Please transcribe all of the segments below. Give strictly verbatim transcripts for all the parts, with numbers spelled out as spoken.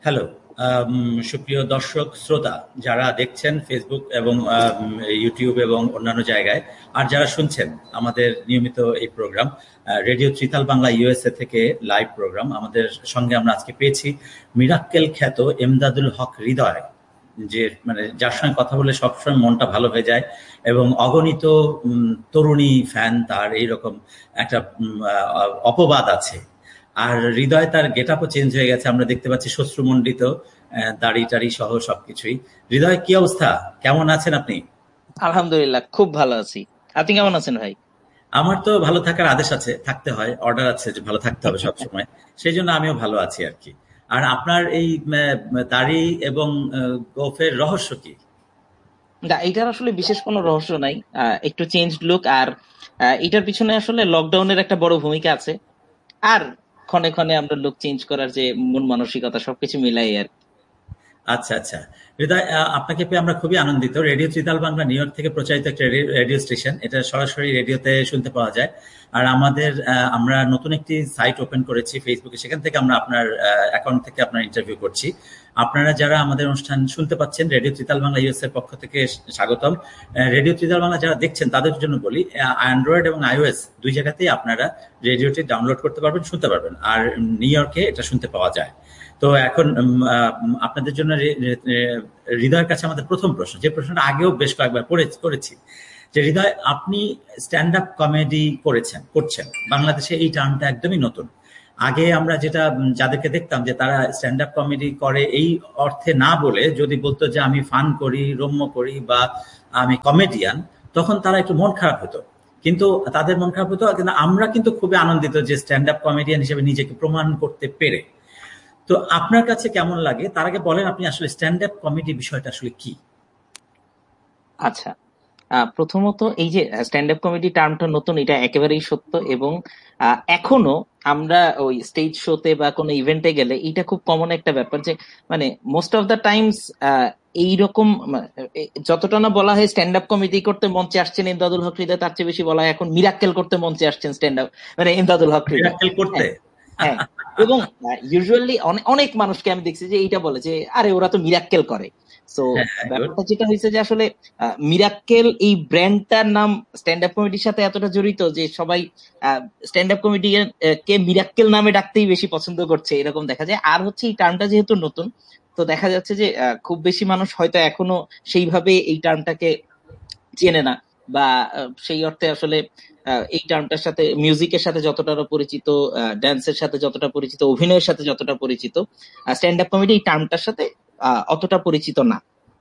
Hello, সুপ্রিয় দর্শক শ্রোতা যারা দেখছেন ফেসবুক এবং ইউটিউব এবং অন্যান্য জায়গায়, আর যারা শুনছেন আমাদের নিয়মিত এই programme radio tritaal Bangla USA থেকে লাইভ প্রোগ্রাম, আমাদের সঙ্গে আমরা আজকে পেয়েছি মিরাক্কেল খ্যাত এমদাদুল হক হৃদয়, যে মানে যার সঙ্গে কথা বলে সবসময় মনটা ভালো হয়ে যায় এবং অগণিত তরুণী ফ্যান তার, এইরকম একটা অপবাদ আছে। আর হৃদয় তার গেট আপও চেঞ্জ হয়ে গেছে, আমরা দেখতে পাচ্ছি শ্বশ্রুমণ্ডিত দাড়ি টাড়ি সহ সবকিছুই। হৃদয়, কি অবস্থা, কেমন আছেন আপনি? আলহামদুলিল্লাহ, খুব ভালো আছি। আপনি কেমন আছেন ভাই? আমার তো ভালো থাকার আদেশ আছে, থাকতে হয়, অর্ডার আছে যে ভালো থাকতে হবে সবসময়, সেই জন্য আমিও ভালো আছি আর কি। আর আপনার এই দাড়ি এবং গোফের রহস্য কি? না, এটার আসলে বিশেষ কোনো রহস্য নাই, একটু চেঞ্জ লুক। আর এটার পিছনে আসলে লকডাউনের একটা বড় ভূমিকা আছে, আর ক্ষণে ক্ষণে আমরা লুক চেঞ্জ করার যে মন মানসিকতা সবকিছু মিলাই আর। আচ্ছা আচ্ছা হৃদয়, আপনাকে পেয়ে আমরা খুবই আনন্দিত। Radio tritaal Bangla new York থেকে প্রচারিত একটা রেডিও স্টেশন, এটা সরাসরি রেডিওতে শুনতে পাওয়া যায়। আর আমাদের আমরা নতুন একটি সাইট ওপেন করেছি ফেসবুকে, সেখান থেকে আমরা আপনার অ্যাকাউন্ট থেকে আপনার ইন্টারভিউ করছি। আপনারা যারা আমাদের অনুষ্ঠান শুনতে পাচ্ছেন, রেডিও ত্রিতাল বাংলা ইউএস এর পক্ষ থেকে স্বাগতম। রেডিও ত্রিতাল বাংলা যারা দেখছেন তাদের জন্য বলি, অ্যান্ড্রয়েড এবং আইওএস দুই জায়গাতেই আপনারা রেডিওটি ডাউনলোড করতে পারবেন, শুনতে পারবেন। আর নিউ ইয়র্কে এটা শুনতে পাওয়া যায়। তো এখন আপনাদের জন্য হৃদয়ের কাছে আমাদের প্রথম প্রশ্ন, যে প্রশ্নটা আগেও বেশ কয়েকবার করেছি, যে হৃদয়, আপনি স্ট্যান্ড আপ কমেডি করেছেন করছেন, বাংলাদেশে এই টার্মটা একদমই নতুন। আগে আমরা যেটা যাদেরকে দেখতাম যে তারা স্ট্যান্ড আপ কমেডি করে এই অর্থে না বলে যদি বলতো যে আমি ফান করি, রম্য করি বা আমি কমেডিয়ান, তখন তারা একটু মন খারাপ হতো। কিন্তু তাদের মন খারাপ হতো, কিন্তু আমরা কিন্তু খুবই আনন্দিত যে স্ট্যান্ড আপ কমেডিয়ান হিসেবে নিজেকে প্রমাণ করতে পেরে। তো আপনার কাছে কেমন লাগে, তার আগে বলেন আপনি আসলে স্ট্যান্ড আপ কমেডি বিষয়টা আসলে কি? আচ্ছা, প্রথমত এই যে স্ট্যান্ড আপ কমেডি টার্মটা নতুন, এটা একেবারেই সত্য। এবং এখনো আমরা ওই স্টেজ শোতে বা কোনো ইভেন্টে গেলে এটা খুব কমন একটা ব্যাপার, যে মানে মোস্ট অফ দ্য টাইমস এইরকম যতটা না বলা হয় স্ট্যান্ড আপ কমেডি করতে মঞ্চে আসছেন এমদাদুল হক হৃদয়, তার চেয়ে বেশি বলা হয় এখন মিরাক্কেল করতে মঞ্চে আসছেন স্ট্যান্ড আপ মানে এমদাদুল হক হৃদয় করতে। হ্যাঁ, এবং ইউজুয়ালি অনেক মানুষকে আমি দেখছি যে এইটা বলে যে আরে ওরা তো মিরাক্কেল করে। সো ব্যাপারটা যেটা হয়েছে যে আসলে মিরাক্কেল এই ব্র্যান্ডটার নাম স্ট্যান্ড আপ কমেডির সাথে এতটা জড়িত যে সবাই স্ট্যান্ড আপ কমেডি কে মিরাক্কেল নামে ডাকতেই বেশি পছন্দ করছে, এরকম দেখা যায়। আর হচ্ছে এই টার্মটা যেহেতু নতুন, তো দেখা যাচ্ছে যে খুব বেশি মানুষ হয়তো এখনো সেইভাবে এই টার্মটাকে চেনে না, বা সেই অর্থে আসলে এই টার্মটার সাথে মিউজিকের সাথে যতটা পরিচিত, ড্যান্সের সাথে যতটা পরিচিত, অভিনয়ের সাথে যতটা পরিচিত, স্ট্যান্ড আপ কমেডি এই টার্মটার সাথে অতটা পরিচিত না।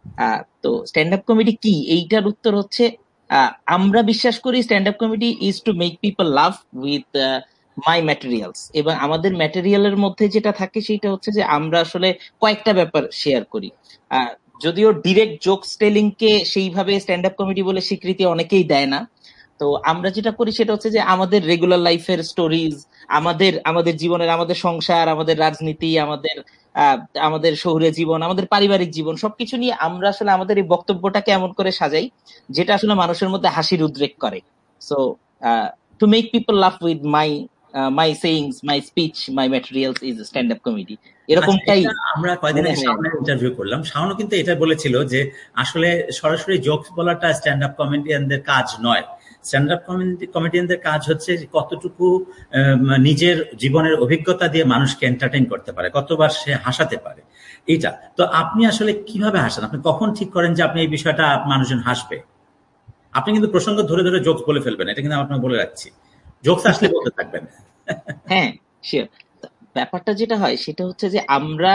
তো স্ট্যান্ড আপ কমেডি কি, এইটার উত্তর হচ্ছে আমরা বিশ্বাস করি stand up comedy is to make people love with my materials. এবং আমাদের ম্যাটেরিয়ালের মধ্যে যেটা থাকে সেটা হচ্ছে যে আমরা আসলে কয়েকটা ব্যাপার শেয়ার করি। আহ যদিও ডিরেক্ট জোকস টেলিং কে সেইভাবে স্ট্যান্ড আপ কমেডি বলে স্বীকৃতি অনেকেই দেয় না, তো আমরা যেটা করি সেটা হচ্ছে যে আমাদের রেগুলার লাইফের স্টোরিজ, আমাদের আমাদের জীবনের, আমাদের সংসার, আমাদের রাজনীতি, আমাদের আহ আমাদের শহুরে জীবন, আমাদের পারিবারিক জীবন, সবকিছু নিয়ে আমরা আসলে আমাদের এই বক্তব্যটাকে এমন করে সাজাই যেটা আসলে মানুষের মধ্যে হাসির উদ্রেক করে। So to make people love with my my sayings, my speech, my materials is stand up comedy, এরকমটাই। আমরা কয়েকদিন আগে শাওনের ইন্টারভিউ করলাম, শাওনও কিন্তু এটা বলেছিল যে আসলে সরাসরি জোকস বলাটা স্ট্যান্ড আপ কমেডিয়ানদের কাজ নয়। স্ট্যান্ড আপ কমেডিয়ানদের কাজ হচ্ছে কতটুকু নিজের জীবনের অভিজ্ঞতা দিয়ে মানুষকে এন্টারটেইন করতে পারে, কতবার সে হাসাতে পারে, এইটা। তো আপনি আসলে কিভাবে হাসান, আপনি কখন ঠিক করেন যে আপনি এই বিষয়টা মানুষজন হাসবে? আপনি কিন্তু প্রসঙ্গ ধরে ধরে জোকস বলে ফেলবেন, এটা কিন্তু আপনাকে বলে রাখছি, জোকস আসলে বলতে থাকবেন। হ্যাঁ শিওর। ব্যাপারটা যেটা হয় সেটা হচ্ছে যে আমরা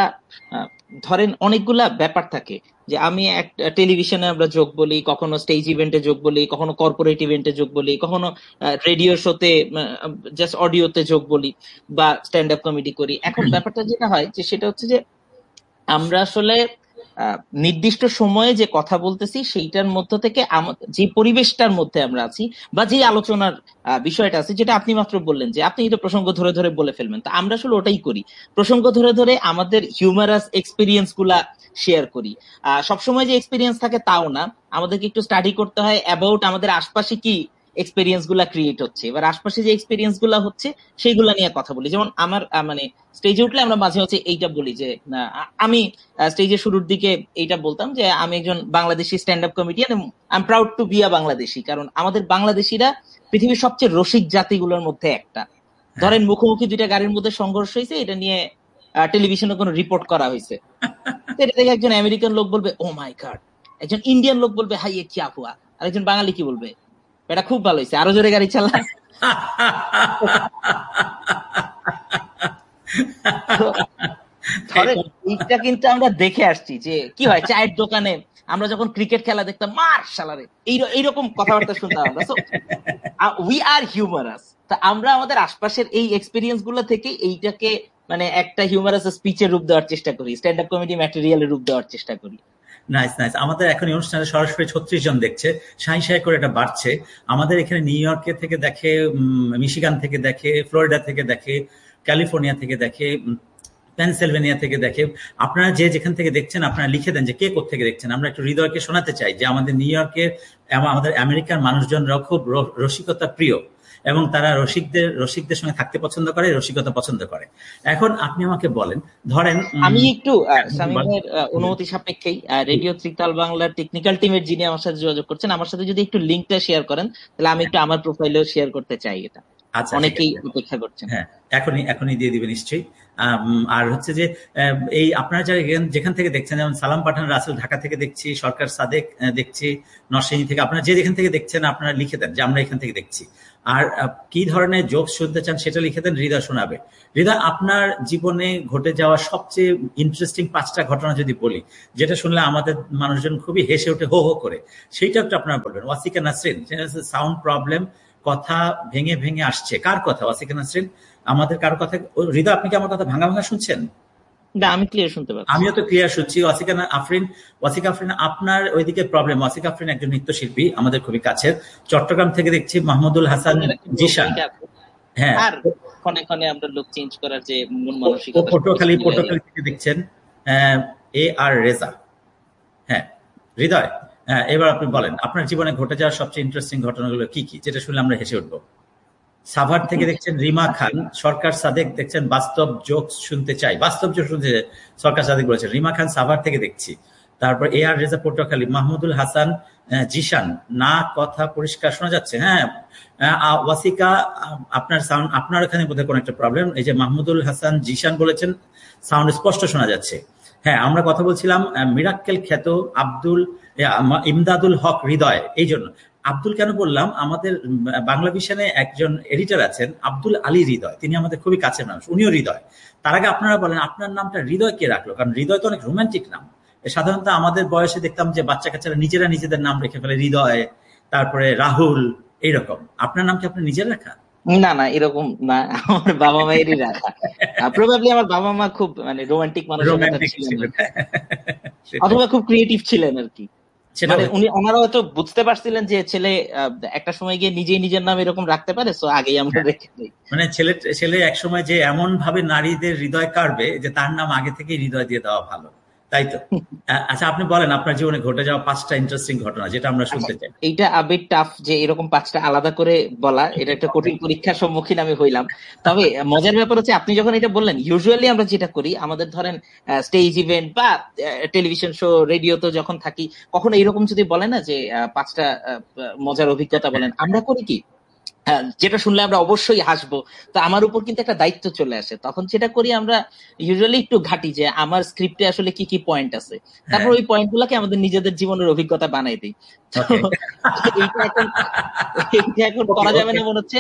ধরেন অনেকগুলা ব্যাপার থাকে, যে আমি একটা টেলিভিশনে আমরা যোগ বলি, কখনো স্টেজ ইভেন্টে যোগ বলি, কখনো কর্পোরেট ইভেন্টে যোগ বলি, কখনো রেডিও শোতে জাস্ট অডিওতে যোগ বলি, বা স্ট্যান্ড আপ কমেডি করি। এখন ব্যাপারটা যেটা হয় যে সেটা হচ্ছে যে আমরা আসলে নির্দিষ্ট সময়ে যে কথা বলতেছি সেইটার মধ্য থেকে যে পরিবেশটার মধ্যে আমরা আছি বা যে আলোচনার বিষয়টা আছে, যেটা আপনি মাত্র বললেন যে আপনি এটা প্রসঙ্গ ধরে ধরে বলে ফেলবেন, তো আমরা আসলে ওটাই করি, প্রসঙ্গ ধরে ধরে আমাদের হিউমারাস এক্সপিরিয়েন্স গুলা শেয়ার করি। আহ সবসময় যে এক্সপিরিয়েন্স থাকে তাও না, আমাদেরকে একটু স্টাডি করতে হয় অ্যাবাউট আমাদের আশপাশে কি এক্সপেরিয়েন্স গুলা ক্রিয়েট হচ্ছে। এবার আশপাশে যে এক্সপেরিয়েন্স গুলা হচ্ছে সেইগুলা নিয়ে কথা বলি। যেমন আমার মানে স্টেজে উঠলে আমরা মাঝে মাঝে এইটা বলি যে আমি স্টেজের শুরুর দিকে এইটা বলতাম যে আমি একজন Bangladeshi stand up comedian, I am proud to be a Bangladeshi. কারণ আমাদের বাংলাদেশিরা পৃথিবীর সবচেয়ে রসিক জাতিগুলোর মধ্যে একটা। ধরেন মুখোমুখি দুইটা গাড়ির মধ্যে সংঘর্ষ হয়েছে, এটা নিয়ে টেলিভিশনে কোনো রিপোর্ট করা হয়েছে, এটা দেখে একজন আমেরিকান লোক বলবে ও মাই গড, একজন ইন্ডিয়ান লোক বলবে হাই এ কিয়া হুয়া, আর একজন বাঙালি কি বলবে, এটা খুব ভালো হয়েছে, আরো জোরে গাড়ি চালা। ধরেন এইটা কিন্তু আমরা দেখে আসছি যে কি হয় চায়ের দোকানে আমরা যখন ক্রিকেট খেলা দেখতাম, মার শালারে, এইরকম কথাবার্তা শুনতাম আমরা। So we are humorous. তা আমরা আমাদের আশপাশের এই এক্সপেরিয়েন্স গুলো থেকে এইটাকে মানে একটা হিউমারাস স্পিচের রূপ দেওয়ার চেষ্টা করি, স্ট্যান্ড আপ কমেডি ম্যাটেরিয়ালের রূপ দেওয়ার চেষ্টা করি। Nice nice. আমাদের এখন এই অনুষ্ঠানে সরাসরি ছত্রিশ জন দেখছে, সাঁই সাঁই করে এটা বাড়ছে। আমাদের এখানে নিউ ইয়র্কে থেকে দেখে, মিশিগান থেকে দেখে, ফ্লোরিডা থেকে দেখে, ক্যালিফোর্নিয়া থেকে দেখে, পেনসিলভেনিয়া থেকে দেখে। আপনারা যে যেখান থেকে দেখছেন আপনারা লিখে দেন যে কে কোথেকে দেখছেন। আমরা একটু হৃদয়কে শোনাতে চাই যে আমাদের নিউ ইয়র্কের, আমাদের আমেরিকার মানুষজনরাও খুব রসিকতা প্রিয় এবং তারা রসিকদের রসিকদের সঙ্গে থাকতে পছন্দ করে, রসিকতা পছন্দ করে। এখন আপনি আমাকে বলেন, ধরেন আমি একটু সামিমের অনুমতি সাপেক্ষেই রেডিও ত্রিতাল বাংলার টেকনিক্যাল টিমের যিনি আমার সাথে যোগাযোগ করছেন, আমার সাথে যদি একটু লিঙ্কটা শেয়ার করেন তাহলে আমি একটু আমার প্রোফাইলেও শেয়ার করতে চাই। এটা আচ্ছা, অনেকেই অপেক্ষা করছেন। হ্যাঁ, এখনই এখনই দিয়ে দিবেন নিশ্চয়ই। আর হচ্ছে যে এই আপনারা যারা যেখান থেকে দেখছেন, যেমন সালাম পাঠান রাসেল ঢাকা থেকে দেখছি, সরকার সাদেক দেখছি নরসিংদী থেকে, আপনারা যে যেখান থেকে দেখছেন আপনারা লিখে দেন যে আমরা এখান থেকে দেখছি। আর কি ধরনের জোকস শুনতে চান সেটা লিখে দেন, হৃদয় শোনাবে। হৃদয়, আপনার জীবনে ঘটে যাওয়া সবচেয়ে ইন্টারেস্টিং পাঁচটা ঘটনা যদি বলি, যেটা শুনলে আমাদের মানুষজন খুবই হেসে ওঠে, হো হো করে, সেইটা একটু আপনারা বলবেন। ওয়াসিকা নাসরিন, সাউন্ড প্রবলেম, কথা ভেঙে ভেঙে আসছে। কার কথা ওয়াসিকা নাসরিন? আমাদের কার কথা? হৃদয়, আপনি কি আমার কথা ভাঙা ভাঙা শুনছেন? না, আমি ক্লিয়ার শুনতে পাচ্ছি। আমিও তো ক্লিয়ার শুনছি। ওয়াসিকা আফরিন, ওয়াসিকা আফরিন, আপনার ওইদিকে প্রবলেম। ওয়াসিকা আফরিন একজন নৃত্যশিল্পী, আমাদের খুবই কাছের। চট্টগ্রাম থেকে দেখছি মাহমুদুল হাসান জিশান। হ্যাঁ, আর ক্ষণে ক্ষণে আমরা লোক চেঞ্জ করার যে মন মানসিকতা, পটুয়াখালী পটুয়াখালী থেকে দেখছেন এ আর রেজা। হ্যাঁ হৃদয়, হ্যাঁ এবার আপনি বলেন আপনার জীবনে ঘটে যাওয়ার সবচেয়ে ইন্টারেস্টিং ঘটনাগুলো কি কি, যেটা শুনলে আমরা হেসে উঠবো। সাভার থেকে দেখছেন রিমা খান, সরকার সাদেক দেখছেন বাস্তব জোকস শুনতে চাই, বাস্তব জোক শুনতে সরকার সাদেক বলেছেন। রিমা খান সাভার থেকে দেখছি। তারপর এ আর রেজা পটুয়াখালী, মাহমুদুল হাসান জিশান, না কথা পরিষ্কার শোনা যাচ্ছে। হ্যাঁ ওয়াসিকা, আপনার সাউন্ড, আপনার এখানে বোধহয় কোনো একটা প্রবলেম। এই যে মাহমুদুল হাসান জিশান বলেছেন সাউন্ড স্পষ্ট শোনা যাচ্ছে। হ্যাঁ, আমরা কথা বলছিলাম মিরাক্কেল খ্যাত আব্দুল ইমদাদুল হক হৃদয়। এই জন্য আব্দুল কেন বললাম, আমাদের বাংলা ভিশনে একজন এডিটর আছেন আব্দুল আলী হৃদয়, তিনি আমাদের খুবই কাছের মানুষ, উনিও হৃদয়। তার আগে আপনারা বলেন আপনার নামটা হৃদয় কে রাখলো? কারণ হৃদয় তো অনেক রোমান্টিক নাম। সাধারণত আমাদের বয়সে দেখতাম যে বাচ্চা কাচ্চারা নিজেরা নিজেদের নাম রেখে ফেলে, হৃদয়, তারপরে রাহুল, এইরকম। আপনার নাম কি আপনি নিজের রাখা? না না, এরকম না, আমার বাবা মায়েরই রাখা। প্রবাবলি আমার বাবা মা খুব মানে রোমান্টিক মানুষ ছিলেন, অথবা খুব ক্রিয়েটিভ ছিলেন আর কি। মানে উনি ওনারা হয়তো বুঝতে পারছিলেন যে ছেলে একটা সময় গিয়ে নিজেই নিজের নাম এরকম রাখতে পারে, সো আগেই আমরা রেখে দিই। মানে ছেলে ছেলে একসময় যে এমন ভাবে নারীদের হৃদয় কাড়বে যে তার নাম আগে থেকেই হৃদয় দিয়ে দেওয়া ভালো, তাই তো? আচ্ছা, আপনি বলেন আপনার জীবনে ঘটে যাওয়া পাঁচটা ইন্টারেস্টিং ঘটনা যেটা আমরা শুনতে চাই। এইটা আবেগ টাফ যে এরকম পাঁচটা আলাদা করে বলা, এটা একটা কঠিন পরীক্ষার সম্মুখীন আমি হইলাম। তবে মজার ব্যাপার হচ্ছে আপনি যখন এটা বললেন, ইউজুয়ালি আমরা যেটা করি, আমাদের ধরেন স্টেজ ইভেন্ট বা টেলিভিশন শো, রেডিওতে যখন থাকি, কখনো এরকম যদি বলে না যে পাঁচটা মজার অভিজ্ঞতা বলেন, আমরা করি কি যেটা শুনলে আমরা অবশ্যই হাসবো, তো আমার উপর কিন্তু একটা দায়িত্ব চলে আসে। তখন যেটা করি আমরা ইউজুয়ালি একটু ঘাটি যে আমার স্ক্রিপ্টে আসলে কি কি পয়েন্ট আছে, তারপর ওই পয়েন্ট গুলাকে আমাদের নিজেদের জীবনের অভিজ্ঞতা বানাই দিই। এইটা এখন এইটা এখন করা যাবে না মনে হচ্ছে।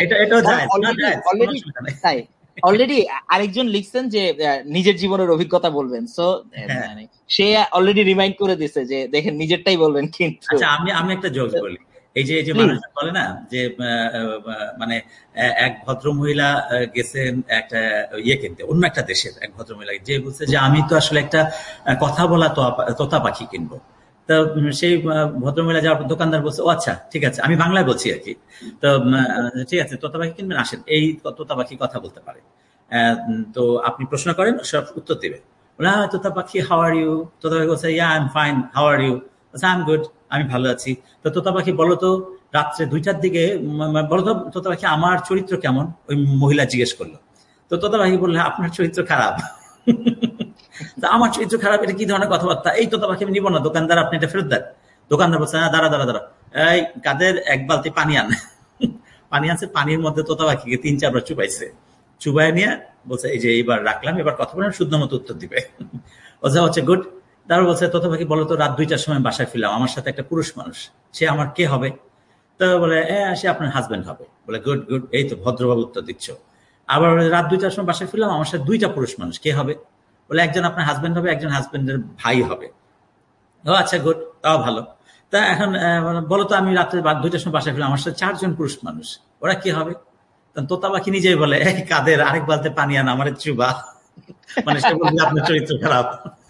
তাই অলরেডি আরেকজন লিখছেন যে নিজের জীবনের অভিজ্ঞতা বলবেন, সো সে অলরেডি রিমাইন্ড করে দিছে যে দেখেন নিজেরটাই বলবেন। কিন্তু আচ্ছা, আমি আমি একটা জোক বলি। এই যে এই যে মানুষ বলে না যে মানে এক ভদ্র মহিলা গেছেন একটা ইয়ে কিনতে, অন্য একটা দেশের এক ভদ্র মহিলা, যে বলছে যে আমি তো আসলে একটা কথা বলা তোতা পাখি কিনবো। তো সেই ভদ্র মহিলা যাওয়ার দোকানদার বলছে, ও আচ্ছা ঠিক আছে, আমি বাংলায় বলছি আর কি, তো ঠিক আছে তোতা পাখি কিনবেন, আসেন, এই তোতা পাখি কথা বলতে পারে, তো আপনি প্রশ্ন করেন, সব উত্তর দেবে। বলে তোতা পাখি, হাউ আর ইউ? তোতা পাখি বলছে, yeah I am fine, how are you? I am good, আমি ভালো আছি। তো তোতা পাখি বলো তো রাত্রে দুইটার দিকে বলতো তোতা পাখি আমার চরিত্র কেমন, ওই মহিলা জিজ্ঞেস করলো। তো তোতা পাখি বললে আপনার চরিত্র খারাপ। আমার চরিত্র খারাপ, এটা কি ধরনের কথাবার্তা? এই তোতা পাখি আমি নিব না, দোকানদার আপনি এটা ফেরত দেন। দোকানদার বলছে হ্যাঁ দাঁড়া দাঁড়া দাঁড়া, এই কাদের এক বালতি পানি আন। পানি আনছে, পানির মধ্যে তোতা পাখিকে তিন চারবার চুপাইছে, চুবাই নিয়ে বলছে এই যে এইবার রাখলাম, এবার কথা বলেন, শুদ্ধ মতো উত্তর দিবে। ওজা হচ্ছে গুড। তারপর বলছে তোতা পাখি বলো তো রাত দুইটার সময় বাসায় ফিরলাম, আমার সাথে একটা পুরুষ মানুষ, সে আমার কে হবে? তো বলে সে আপনার হাজবেন্ড হবে। বলে গুড গুড, এই তো ভদ্রভাবে উত্তর দিচ্ছ। আবার রাত দুইটার সময় বাসায় ফিরলাম, আমার সাথে দুইটা পুরুষ মানুষ, কে হবে? বলে একজন আপনার হাজবেন্ড হবে, একজন হাজবেন্ডের ভাই হবে। ও আচ্ছা গুড, তাও ভালো। তা এখন বলো তো আমি রাত্রে দুইটার সময় বাসায় ফিরলাম, আমার সাথে চারজন পুরুষ মানুষ, ওরা কি হবে? তোতা পাখি নিজেই বলে এই কাদের আরেক বালতে পানি আন, আমার চুবা। মানে সে বলবে আপনার চরিত্র খারাপ।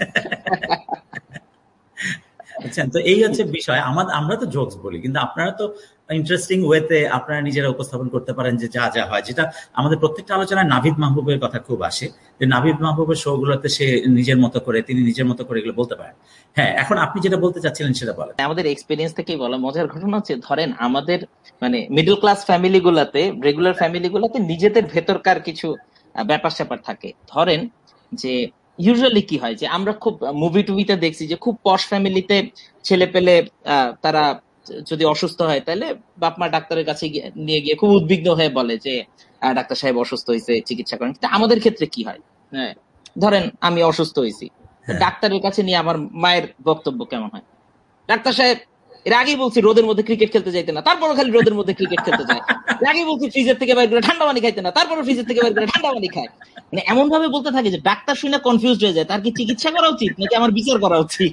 বুঝছেন? তো এই হচ্ছে বিষয়। আমাদের আমরা তো জোকস বলি, কিন্তু আপনারা তো ইন্টারেস্টিং ওয়েতে আপনারা নিজেরা উপস্থাপন করতে পারেন যে যা যা হয়, যেটা আমাদের প্রত্যেকটা আলোচনায় নাভিদ মাহবুবের কথা খুব আসে, যে নাভিদ মাহবুবের শো গুলোতে সে নিজের মতো করে তিনি নিজের মতো করে এগুলো বলতে পারেন। হ্যাঁ, এখন আপনি যেটা বলতে চাচ্ছিলেন সেটা বলেন। আমাদের এক্সপিরিয়েন্স থেকেই বলা মজার ঘটনা হচ্ছে, ধরেন আমাদের মানে মিডল ক্লাস ফ্যামিলি গুলাতে, রেগুলার ফ্যামিলি গুলাতে নিজেদের ভেতরকার কিছু ব্যাপার স্যাপার থাকে। ধরেন যে ইউজুয়ালি কি হয় যে আমরা খুব মুভি টুভিতে দেখছি যে খুব পশ ফ্যামিলিতে ছেলে পেলে তারা যদি অসুস্থ হয় তাহলে বাপ মা ডাক্তারের কাছে নিয়ে গিয়ে খুব উদ্বিগ্ন হয়ে বলে যে ডাক্তার সাহেব অসুস্থ হয়েছে, চিকিৎসা করেন। কিন্তু আমাদের ক্ষেত্রে কি হয়, হ্যাঁ ধরেন আমি অসুস্থ হয়েছি, ডাক্তারের কাছে নিয়ে আমার মায়ের বক্তব্য কেমন হয়, ডাক্তার সাহেব এর আগেই বলছি রোদের মধ্যে ক্রিকেট খেলতে যাইতে না, তারপরও খালি রোদের মধ্যে ক্রিকেট খেলতে যায়। এর আগেই বলছি ফ্রিজের থেকে বাইর করে ঠান্ডা পানি খাইতে না, তারপরও ফ্রিজের থেকে বাইর করে ঠান্ডা পানি খায়। মানে এমন ভাবে বলতে থাকে যে ডাক্তার শুনে কনফিউজ হয়ে যায়, তার কি চিকিৎসা করা উচিত নাকি আমার বিচার করা উচিত।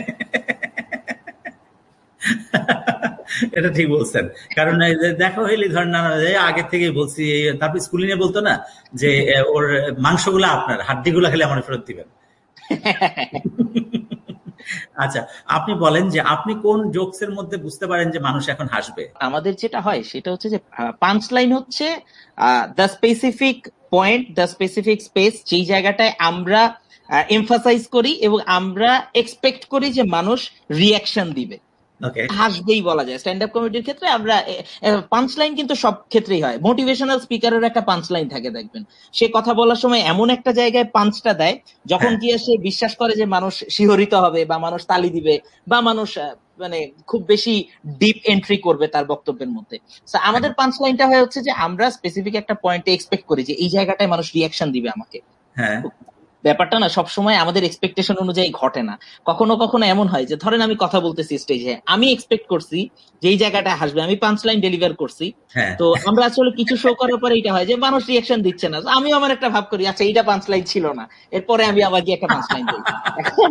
এটা ঠিক বলছেন, কারণ দেখা হইলে ধরেন না আগে থেকে বলছি, তারপর স্কুলে নিয়ে বলতো না যে ওর মাংসগুলা আপনার, হাড্ডিগুলা খেলে আমার ফেরত দিবেন। আচ্ছা, আপনি বলেন যে আপনি কোন জোকসের মধ্যে বুঝতে পারেন যে মানুষ এখন হাসবে? আমাদের যেটা হয় সেটা হচ্ছে যে পাঞ্চ লাইন হচ্ছে the specific point, the specific space, যেই জায়গাটায় আমরা এমফাসাইজ করি এবং আমরা এক্সপেক্ট করি যে মানুষ রিয়াকশন দিবে, হাসবেই বলা যায়। স্ট্যান্ড আপ কমেডির ক্ষেত্রে আমরা পাঞ্চ লাইন কিন্তু সব ক্ষেত্রেই হয়। মোটিভেশনাল স্পিকারের একটা পাঞ্চ লাইন থাকে, দেখবেন সে কথা বলার সময় এমন একটা জায়গায় পাঞ্চটা দেয় যখন কি সে বিশ্বাস করে যে মানুষ শিহরিত হবে বা মানুষ তালি দিবে বা মানুষ মানে খুব বেশি ডিপ এন্ট্রি করবে তার বক্তব্যের মধ্যে। আমাদের পাঞ্চ লাইনটা হয় হচ্ছে যে আমরা স্পেসিফিক একটা পয়েন্টে এক্সপেক্ট করি যে এই জায়গাটায় মানুষ রিয়াকশন দিবে আমাকে। হ্যাঁ, ব্যাপারটা না সবসময় আমাদের এক্সপেকটেশন অনুযায়ী ঘটে না। কখনো কখনো এমন হয় যে ধরেন আমি কথা বলতেছি স্টেজে, আমি এক্সপেক্ট করছি যে এই জায়গাটা হাসবে, আমি পাঁচ লাইন ডেলিভার করছি, তো আমরা আসলে কিছু শো করার পরে এটা হয় যে মানুষ রিয়াকশন দিচ্ছে না, আমি আমার একটা ভাব করি আচ্ছা এইটা পাঁচ লাইন ছিল না, এরপরে আমি আবার গিয়ে একটা পাঁচ লাইন দিই। এখন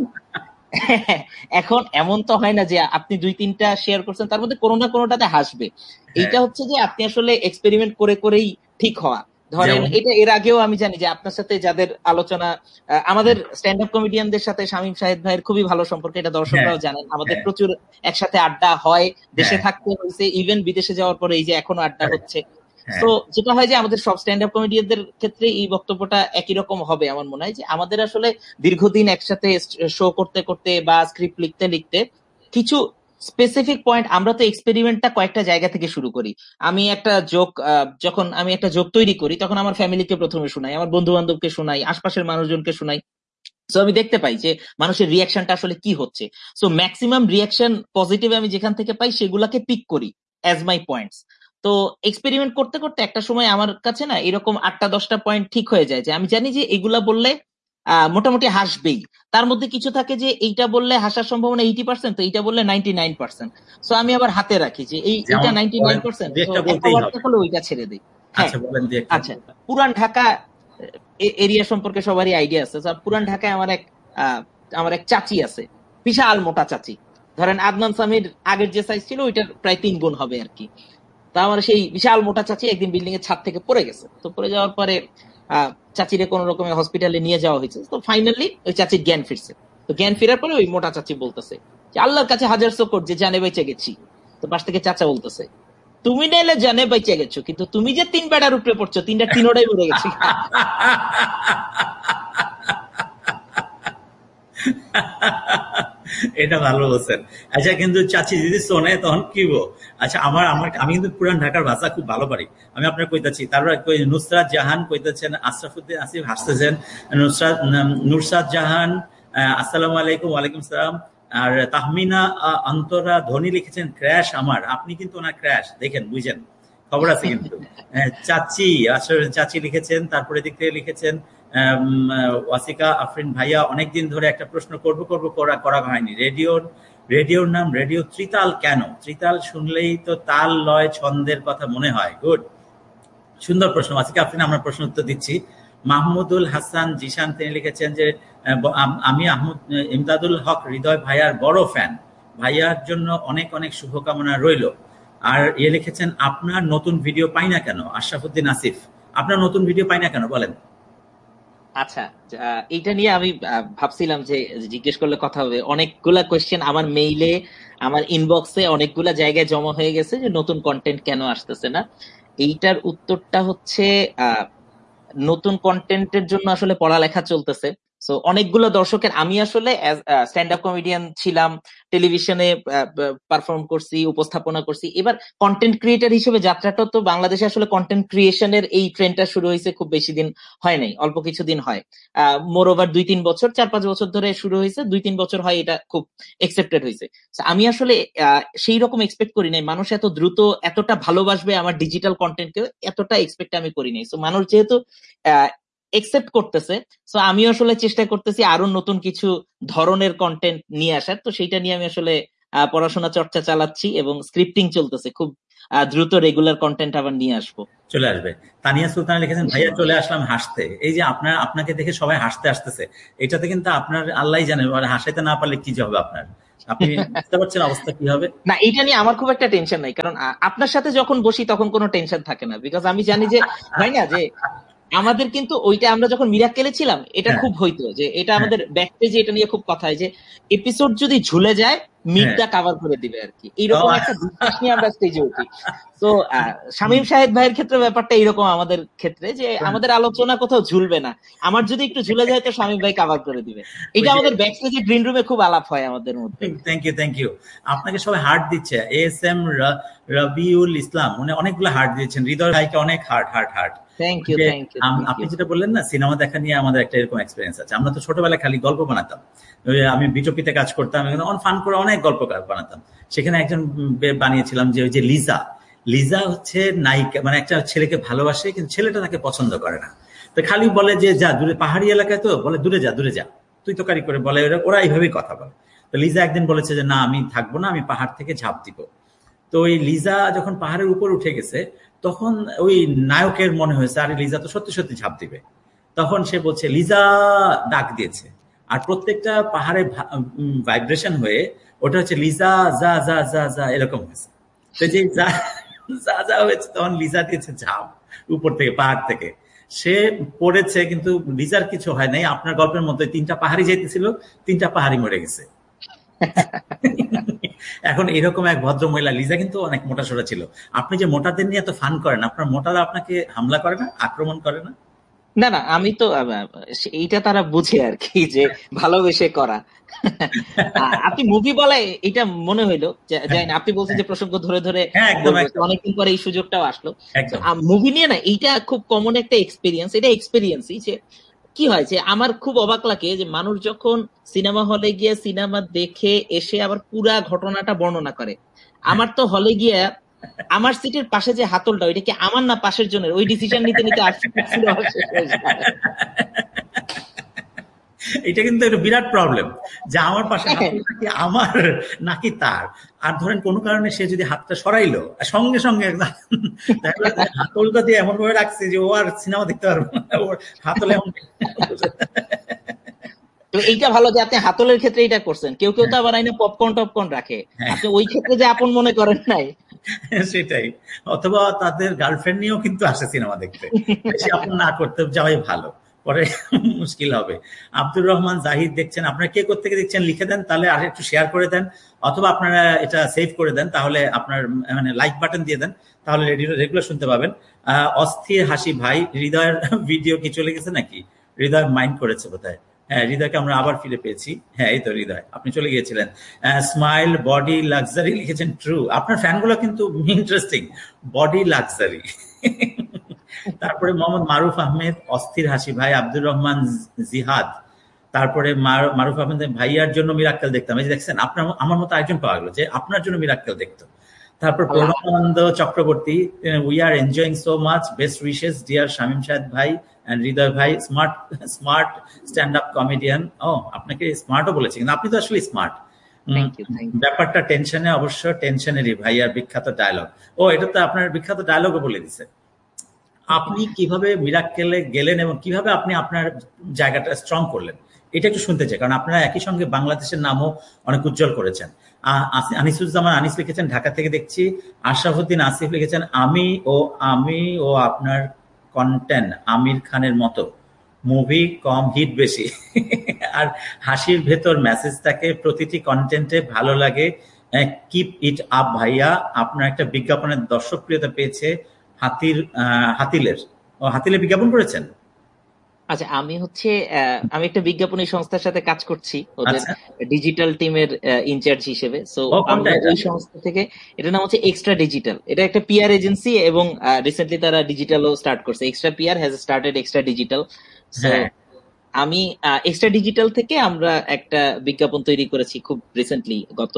এখন এমন তো হয় না যে আপনি দুই তিনটা শেয়ার করছেন তার মধ্যে কোনো না কোনোটাতে হাসবে। এইটা হচ্ছে যে আপনি আসলে এক্সপেরিমেন্ট করে করেই ঠিক হওয়া। ধরেন এটা এর আগেও আমি জানি যে আপনার সাথে যাদের আলোচনা, আমাদের স্ট্যান্ড আপ কমেডিয়ানদের সাথে শামীম শাহেদ ভাইয়ের খুবই ভালো সম্পর্ক, এটা দর্শকরাও জানেন। আমাদের প্রচুর একসাথে আড্ডা হয়, দেশে থাকতে হয়েছে, ইভেন বিদেশে যাওয়ার পরে এই যে এখনো আড্ডা হচ্ছে। তো যেটা হয় যে আমাদের সব স্ট্যান্ড আপ কমেডিয়ানদের ক্ষেত্রে এই বক্তব্যটা একই রকম হবে আমার মনে হয়, যে আমাদের আসলে দীর্ঘদিন একসাথে শো করতে করতে বা স্ক্রিপ্ট লিখতে লিখতে কিছু স্পেসিফিক পয়েন্ট, আমরা তো এক্সপেরিমেন্টটা কয়েকটা জায়গা থেকে শুরু করি। আমি একটা জোক, যখন আমি একটা জোক তৈরি করি তখন আমার ফ্যামিলিকে প্রথমে শোনাই, আমার বন্ধু বান্ধবকে শোনাই, আশপাশের মানুষজনকে শোনাই। সো আমি দেখতে পাই যে মানুষের রিয়াকশনটা আসলে কি হচ্ছে। সো ম্যাক্সিমাম রিয়াকশন পজিটিভ আমি যেখান থেকে পাই সেগুলাকে পিক করি অ্যাজ মাই পয়েন্টস। তো এক্সপেরিমেন্ট করতে করতে একটা সময় আমার কাছে না এরকম আটটা দশটা পয়েন্ট ঠিক হয়ে যায় যে আমি জানি যে এগুলা বললে আহ মোটামুটি হাসবেই। তার মধ্যে কিছু থাকে যে এইটা বললে হাসার সম্ভাবনা এইটি পার্সেন্ট, তো এইটা বললে নাইনটি নাইন পার্সেন্ট। সো আমি আবার হাতে রাখি যে এই এইটা নাইনটি নাইন পার্সেন্ট, হলে ওইটা ছেড়ে দিই। হ্যাঁ, আচ্ছা, পুরান ঢাকা এরিয়া সম্পর্কে সবারই আইডিয়া আছে। পুরান ঢাকায় আমার এক আমার এক চাচি আছে, বিশাল মোটা চাচি। ধরেন আদনান সামির আগের যে সাইজ ছিল ওইটার প্রায় তিন গুণ হবে আর কি। তা আমার সেই বিশাল মোটা চাচি একদিন বিল্ডিং এর ছাদ থেকে পড়ে গেছে। তো পড়ে যাওয়ার পরে আহ চাচিরে কোন রকমের হসপিটালে নিয়ে যাওয়া হয়েছে। তো ফাইনালি ওই চাচির জ্ঞান ফিরছে। তো জ্ঞান ফেরার পরে ওই মোটা চাচি বলতেছে যে আল্লাহর কাছে হাজার শুকর যে জানে বেঁচে গেছি। তো পাশ থেকে চাচা বলতেছে তুমি নাইলে জানে বেঁচে গেছো, কিন্তু তুমি যে তিন বেড়ার উপরে পড়ছো, তিনটা তিনোটাই মরে গেছে। এটা ভালো বলছেন। আচ্ছা, কিন্তু চাচি যদি শোনে তখন কি বো? আচ্ছা, আমার আমার আমি কিন্তু পুরান ঢাকার ভাষা খুব ভালো পারি। আমি আপনার কইতাছি, তারপর কই নুসরাত জাহান কইতেছেন, আশরাফুদ্দিন আসিফ হাসতেছেন, নুসরাত নুরসাদ জাহান আহ, আসসালামু আলাইকুম। ওয়ালাইকুম সালাম। আর তাহমিনা আহ, অন্তরা ধনী লিখেছেন ক্র্যাশ আমার, আপনি কিন্তু ওনার ক্র্যাশ দেখেন বুঝেন, খবর আছে কিন্তু। আহ, চাচি আসলে চাচি লিখেছেন, তারপরে দিক থেকে লিখেছেন আম, আহ, ওয়াসিকা আফরিন ভাইয়া অনেকদিন ধরে একটা প্রশ্ন করব করব করা করা হয়নি। রেডিওর রেডিওর নাম রেডিও ত্রিতাল কেন? ত্রিতাল শুনলেই তো তাল লয় ছন্দের কথা মনে হয়। গুড, সুন্দর প্রশ্ন ওয়াসিকা আফরিন, আমরা প্রশ্ন উত্তর দিচ্ছি। মাহমুদুল হাসান জিশান তিনি লিখেছেন যে আহ, ব- আম- আমি আহমদ ইমদাদুল হক হৃদয় ভাইয়ার বড় ফ্যান, ভাইয়ার জন্য অনেক অনেক শুভকামনা রইল। আর ইয়ে লিখেছেন আপনার নতুন ভিডিও পাই না কেন? আশরাফুদ্দিন আসিফ, আপনার নতুন ভিডিও পাই না কেন বলেন? আচ্ছা, আহ, এইটা নিয়ে আমি আহ, ভাবছিলাম যে জিজ্ঞেস করলে কথা হবে। অনেকগুলা কোয়েশ্চেন আমার মেইলে, আমার ইনবক্সে অনেকগুলা জায়গায় জমা হয়ে গেছে যে নতুন কন্টেন্ট কেন আসতেছে না। এইটার উত্তরটা হচ্ছে আহ নতুন কন্টেন্টের জন্য আসলে পড়ালেখা চলতেছে। সো অনেকগুলো দর্শকের, আমি আসলে স্ট্যান্ড আপ কমেডিয়ান ছিলাম, টেলিভিশনে পারফর্ম করছি, উপস্থাপনা করছি। এবার কন্টেন্ট ক্রিয়েটার হিসেবে যাত্রাটা তো বাংলাদেশে আসলে কন্টেন্ট ক্রিয়েশনের এই ট্রেন্ডটা শুরু হয়েছে খুব বেশি দিন হয় নাই, অল্প কিছুদিন হয়। মোর ওভার দুই তিন বছর, চার পাঁচ বছর ধরে শুরু হয়েছে, দুই তিন বছর হয় এটা খুব একসেপ্টেড হয়েছে। So আমি আসলে আহ, সেই রকম এক্সপেক্ট করি নাই মানুষ এত দ্রুত এতটা ভালোবাসবে আমার ডিজিটাল কন্টেন্টকে, এতটা এক্সপেক্ট আমি করি নাই। সো মানুষ যেহেতু একসেপ্ট করতেছে, সো আমি আসলে চেষ্টা করতেছি আরো নতুন কিছু ধরনের কন্টেন্ট নিয়ে আসার। তো সেইটা নিয়ে আমি আসলে আহ, পড়াশোনা চর্চা চালাচ্ছি এবং স্ক্রিপ্টিং চলতেছে, খুব আহ, দ্রুত রেগুলার কন্টেন্ট আবার নিয়ে আসবো। চলে আসবে। তানিয়া সুলতানা লিখেছেন ভাইয়া চলে আসলাম হাসতে। এই যে আপনার আপনাকে দেখে সবাই হাসতে আসতেছে, এটাতে কিন্তু আপনার আল্লাহ জানে মানে হাসাইতে না পারলে কি যে হবে আপনার, আপনি বুঝতে পারছেন অবস্থা কি হবে? না, এইটা নিয়ে আমার খুব একটা টেনশন নাই, কারণ আ- আপনার সাথে যখন বসি তখন কোনো টেনশন থাকে না, বিকজ আমি জানি যে হয় না যে আমাদের কিন্তু ওইটা আমরা যখন মিরাক্কেলে ছিলাম এটা হ্যাঁ, খুব হইতো যে এটা হ্যাঁ, আমাদের ব্যাকপেজে এটা নিয়ে খুব কথা হয় যে এপিসোড যদি ঝুলে যায় হ্যাঁ। মিডটা কাভার করে দিবে আর কি, ও, এইরকম একটা বিশ্বাস নিয়ে আমরা স্টেজে উঠি। তো শামীম শাহেদ ভাইয়ের ক্ষেত্রে ব্যাপারটা এইরকম, আমাদের ক্ষেত্রে যে আমাদের আলোচনা কোথাও ঝুলবে না, আমার যদি একটু ঝুলে যায় তো শামীম ভাই কাভার করে দিবে। ওই এটা যে আমাদের ব্যাকস্টেজে গ্রিন রুমে খুব আলাপ হয় আমাদের মধ্যে। Thank you thank you. আপনাকে সবাই হার্ট দিচ্ছে। এস এম রবিউল ইসলাম উনি অনেকগুলো হার্ট দিয়েছেন, হৃদয় ভাইকে অনেক heart heart heart. Thank you, যে থ্যাংক ইউ, আম- থ্যাংক আপনি ইউ। যেটা বললেন না সিনেমা দেখা নিয়ে আমাদের একটা এরকম এক্সপিরিয়েন্স আছে। আমরা তো ছোটবেলায় খালি গল্প বানাতাম, ওই আমি বিটপিতে কাজ করতাম, অন ফান করে অনেক গল্প কা- বানাতাম। সেখানে একজন উম, বে- বানিয়েছিলাম যে ওই যে লিজা, লিজা হচ্ছে নায়িকা, মানে একটা ছেলেকে ভালোবাসে কিন্তু ছেলেটা তাকে পছন্দ করে না। তো খালি বলে যে যা দূরে, পাহাড়ি এলাকায় তো বলে দূরে যা দূরে যা, তুই তো কারি করে বলে, ওরা ওরা এইভাবেই কথা বলে। তো লিজা একদিন বলেছে যে না আমি থাকবো না, আমি পাহাড় থেকে ঝাঁপ দিব। তো ওই লিজা যখন পাহাড়ের উপর উঠে গেছে তখন ওই নায়কের মনে হয়েছে আরে লিজা তো সত্যি সত্যি ঝাঁপ দিবে। তখন সে বলছে লিজা, ডাক দিয়েছে। আর প্রত্যেকটা পাহাড়ে ভাইব্রেশন হয়ে ওটা হচ্ছে লিজা যা যা যা যা এরকম হয়েছে। তো যে যা যা যা হয়েছে তখন লিজা দিয়েছে ঝাঁপ উপর থেকে, পাহাড় থেকে। সে পড়েছে কিন্তু লিজার কিছু হয় নাই। আপনার গল্পের মধ্যে তিনটা পাহাড়ি যাইতেছিল, তিনটা পাহাড়ি মরে গেছে। এখন এরকম এক ভদ্র মহিলা, লিজা কিন্তু অনেক মোটা সোটা ছিল। আপনি যে মোটাদের নিয়ে এত ফান করেন, আপনার মোটারা আপনাকে হামলা করে না, আক্রমণ করে না? না না, আমি তো আহ, আহ, এইটা তারা বুঝে আর কি যে ভালোবেসে করা। আহ, আপনি মুভি বলে এটা মনে হইলো যে- জানি না, আপনি বলছেন যে প্রসঙ্গ ধরে ধরে হ্যাঁ, একদম বলবো, তো একদম অনেকদিন পরে এই সুযোগটাও আসলো। একদম। মুভি নিয়ে না এইটা খুব কমন একটা এক্সপিরিয়েন্স, এটা এক্সপিরিয়েন্সই যে কি হয় যে আমার খুব অবাক লাগে যে মানুষ যখন সিনেমা হলে গিয়ে সিনেমা দেখে এসে আবার পুরা ঘটনাটা বর্ণনা করে। আমার তো হলে গিয়ে আমার সিটের পাশে যে হাতলটা ওইটা কি আমার না পাশের জনের, ওই ডিসিশন নিতে নিতে আর সিনেমা শেষ হয়ে যায়। এটা কিন্তু একটা বিরাট প্রবলেম যে আমার পাশে হাতলটা কি আমার নাকি তার। আর ধরেন কোনো কারণে সে যদি হাতটা সরাইলো সঙ্গে সঙ্গে একদম দেখা গেলো যে হাতলটা দিয়ে এমন ভাবে রাখছে যে ও আর সিনেমা দেখতে পারবে না, ওর হাতল এমন। তো এইটা ভালো যে আপনি হাতলের ক্ষেত্রে এটা করছেন। কেউ কেউ তো আবার আইনে পপকর্ন টপকর্ন রাখে, হ্যাঁ, আপনি ওই ক্ষেত্রে যে আপন মনে করেন নাই। সেটাই। অথবা তাদের গার্লফ্রেন্ড নিয়েও কিন্তু আসে সিনেমা দেখতে। বেশি আপন না করতে যাওয়াই ভালো, পরে মুশকিল হবে। আব্দুর রহমান জাহিদ দেখছেন, আপনারা কে কোত্থেকে দেখছেন লিখে দেন, তাহলে আর একটু শেয়ার করে দেন, অথবা আপনারা এটা সেভ করে দেন, তাহলে আপনার মানে লাইক বাটন দিয়ে দেন, তাহলে রেগুলার শুনতে পাবেন। আহ অস্থির হাসি ভাই, হৃদয়ের ভিডিও কি চলে গেছে নাকি? হৃদয় মাইন্ড করেছে বোধহয়। হ্যাঁ, হৃদয়কে আমরা আবার ফিরে পেয়েছি। হ্যাঁ, এই তো হৃদয়, আপনি চলে গিয়েছিলেন। স্মাইল, বডি, লাক্সারি লিখেছেন, ট্রু। আপনার ফ্যানগুলো কিন্তু ইন্টারেস্টিং, বডি লাক্সারি। তারপরে মোহাম্মদ মারুফ আহমেদ, অস্থির হাসি ভাই। আব্দুর রহমান জিহাদ, তারপরে মারুফ আহমেদ, ভাইয়ার জন্য মিরাক্কেল দেখতাম। এই যে দেখছেন, আপনার আমার মতো একজন পাওয়া গেল যে আপনার জন্য মিরাক্কেল দেখতো। তারপর Pranabananda Chakraborty, we are enjoying so much, best wishes deer Shamim Shahed ভাই এন্ড হৃদয় ভাই, smart smart stand up comedian. ও, আপনাকে স্মার্টও বলেছি, কিন্তু আপনি তো আসলে স্মার্ট। ব্যাপারটা টেনশনে, অবশ্য টেনশনেরই ভাইয়ার বিখ্যাত ডায়লগ। ও, এটা তো আপনার বিখ্যাত ডায়লগও বলে দিছে। আপনি কিভাবে মিরাক্কেলে গেলেন এবং কিভাবে আপনি আপনার জায়গাটা স্ট্রং করলেন, এটা একটু শুনতে চাই, কারণ আপনারা একই সঙ্গে বাংলাদেশের নামও অনেক উজ্জ্বল করেছেন। আনিসুজ্জামান আনিস লিখেছেন ঢাকা থেকে দেখছি। আশরাফুদ্দিন আসিফ লিখেছেন, আমি ও আমি ও আপনার কন্টেন্ট আমির খানের মতো, মুভি কম, হিট বেশি। আর হাসির ভেতর মেসেজ থাকে, প্রতিটি কন্টেন্টে ভালো লাগে। কিপ ইট আপ ভাইয়া। আপনার একটা বিজ্ঞাপনের দর্শকপ্রিয়তা পেয়েছে হাতির হাতিলের ও হাতিলের বিজ্ঞাপন করেছেন। আচ্ছা, আমি হচ্ছে আমি একটা বিজ্ঞাপনী সংস্থার সাথে কাজ করছি, ওদের ডিজিটাল টিমের ইনচার্জ হিসেবে। সো আমরা ওই সংস্থা থেকে, এটার নাম হচ্ছে এক্সট্রা ডিজিটাল। এটা একটা পিআর এজেন্সি এবং রিসেন্টলি তারা ডিজিটালও স্টার্ট করছে। Extra PR has started extra digital. So আমি এক্সট্রা ডিজিটাল থেকে আমরা একটা বিজ্ঞাপন তৈরি করেছি খুব রিসেন্টলি, গত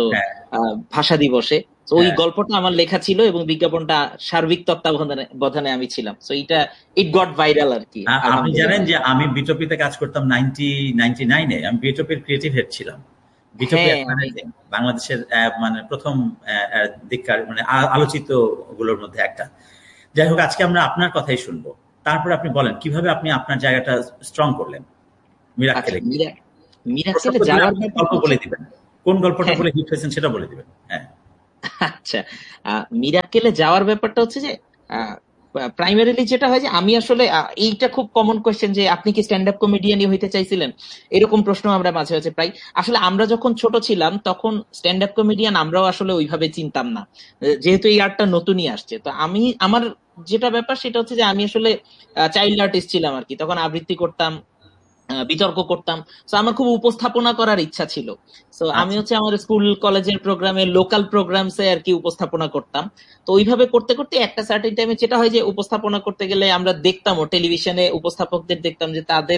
ভাষা দিবসে। ওই গল্পটা আমার লেখা ছিল এবং বিজ্ঞাপনটা সার্বিক তত্ত্বাবধানে আমি ছিলাম। সো এটা ইট গট ভাইরাল আর কি। আপনি জানেন যে আমি বিটপিতে কাজ করতাম নাইনটি নাইনটি নাইনে। আমি বিটপির ক্রিয়েটিভ হেড ছিলাম। বিটপি বাংলাদেশের মানে প্রথম দিককার মানে আলোচিত গুলোর মধ্যে একটা। যাই হোক, আজকে আমরা আপনার কথাই শুনবো। তারপর আপনি বলেন কিভাবে আপনি আপনার জায়গাটা স্ট্রং করলেন মিরাক্কেলে। মিরাক্কেলে যাওয়ার গল্প বলে দিবেন, কোন গল্পটা বলে হিট হয়েছেন সেটা বলে দিবেন। হ্যাঁ, আচ্ছা, মিরাক্কেলে যাওয়ার ব্যাপারটা হচ্ছে যে প্রাইমারিলি যেটা হয় যে আমি আসলে, এইটা খুব কমন কোয়েশ্চেন যে আপনি কি স্ট্যান্ড আপ কমেডিয়ানই হইতে চাইছিলেন, এরকম প্রশ্ন আমরা মাঝে মাঝে প্রায়। আসলে আমরা যখন ছোট ছিলাম তখন স্ট্যান্ড আপ কমেডিয়ান আমরাও আসলে ওইভাবে চিনতাম না, যেহেতু এই আর্টটা নতুনই আসছে। তো আমি, আমার যেটা ব্যাপার সেটা হচ্ছে যে আমি আসলে চাইল্ড আর্টিস্ট ছিলাম আর কি, তখন আবৃত্তি করতাম, বিতর্ক করতাম। সো আমার খুব উপস্থাপনা করার ইচ্ছা ছিল। সো আমি হচ্ছে আমার স্কুল কলেজের প্রোগ্রামে, লোকাল প্রোগ্রামসে আর কি উপস্থাপনা করতাম। তো ওইভাবে করতে করতে একটা সার্টেন টাইমে যেটা হয় যে উপস্থাপনা করতে গেলে আমরা দেখতাম, ও টেলিভিশনে উপস্থাপকদের দেখতাম যে তাদের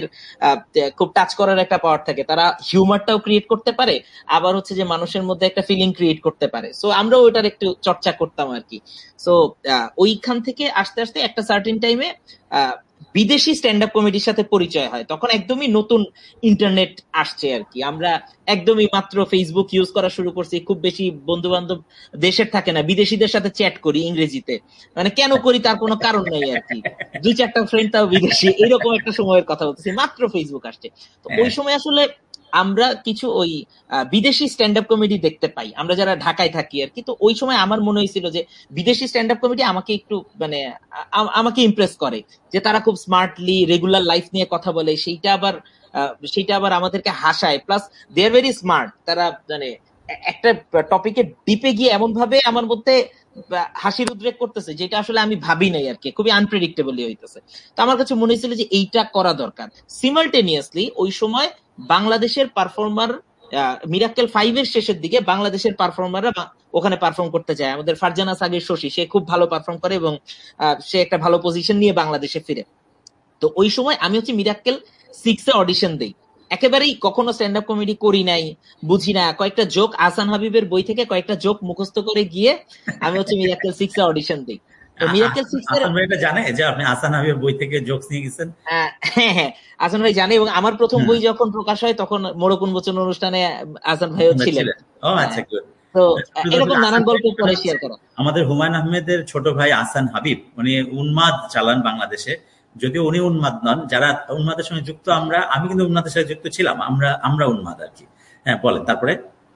খুব টাচ করার একটা পাওয়ার থাকে, তারা হিউমারটাও ক্রিয়েট করতে পারে, আবার হচ্ছে যে মানুষের মধ্যে একটা ফিলিং ক্রিয়েট করতে পারে। সো আমরা ওইটার একটু চর্চা করতাম আর কি। সো ওইখান থেকে আস্তে আস্তে একটা সার্টেন টাইমে আহ বিদেশি স্ট্যান্ড আপ কমেডির সাথে পরিচয় হয়। তখন একদমই নতুন ইন্টারনেট আসছে আর কি, আমরা একদমই মাত্র ফেসবুক ইউজ করা শুরু করছি। খুব বেশি বন্ধু বান্ধব দেশের থাকে না, বিদেশিদের সাথে চ্যাট করি ইংরেজিতে, মানে কেন করি তার কোনো কারণ নেই আর কি। দুই চারটা ফ্রেন্ড তাও বিদেশি, এরকম একটা সময়ের কথা বলতেছি, মাত্র ফেসবুক আসছে। তো ওই সময় আসলে আমরা কিছু ওই বিদেশি স্ট্যান্ড আপ কমেডি দেখতে পাই, আমরা যারা ঢাকায় থাকি আর কি। তো ওই সময় আমার মনে হয়েছিল যে বিদেশি স্ট্যান্ড আপ কমেডি আমাকে একটু মানে আমাকে ইমপ্রেস করে, যে তারা খুব স্মার্টলি রেগুলার লাইফ নিয়ে কথা বলে, সেইটা আবার সেইটা আবার আমাদেরকে হাসায়, plus they are very smart. তারা মানে একটা টপিকে ডিপে গিয়ে এমন ভাবে আমার মধ্যে হাসির উদ্রেক করতেছে যেটা আসলে আমি ভাবি নাই আর কি, খুবই আনপ্রেডিক্টেবলি হইতেছে। তো আমার কাছে মনে হয়েছিল যে এইটা করা দরকার। সিমালটেনিয়াসলি ওই সময় বাংলাদেশের পারফর্মার, মিরাক্কেল ফাইভ এর শেষের দিকে বাংলাদেশের পারফর্মাররা ওখানে পারফর্ম করতে যায়। আমাদের ফারজানা সাগির শশী, সে খুব ভালো পারফর্ম করে এবং সে একটা ভালো পজিশন নিয়ে বাংলাদেশে ফিরে। তো ওই সময় আমি হচ্ছে মিরাক্কেল সিক্স এ অডিশন দেই। একেবারেই কখনো স্ট্যান্ড আপ কমেডি করি নাই, বুঝি না, কয়েকটা জোক আহসান হাবিবের বই থেকে কয়েকটা জোক মুখস্থ করে গিয়ে আমি হচ্ছে মিরাক্কেল সিক্স এ অডিশন দিই। মিরাক্কেল সিক্স এর জানে যে আপনি আহসান হাবিবের বই থেকে জোকস নিয়ে গেছেন? হ্যাঁ হ্যাঁ, আহসান ভাই জানে, এবং আমার প্রথম বই যখন প্রকাশ হয় তখন মোড়ক উন্মোচন অনুষ্ঠানে আহসান ভাইও ছিলেন। ও আচ্ছা, তো এরকম নানান গল্প পরে শেয়ার করা। আমাদের হুমায়ুন আহমেদের ছোট ভাই আহসান হাবিব, উনি উন্মাদ চালান বাংলাদেশে, যদিও উনি উন্মাদ নন, যারা উন্মাদের সঙ্গে যুক্ত আমরা, আমি কিন্তু উন্মাদের সাথে যুক্ত ছিলাম, আমরা আমরা উন্মাদ আর কি। হ্যাঁ, বলেন তারপরে।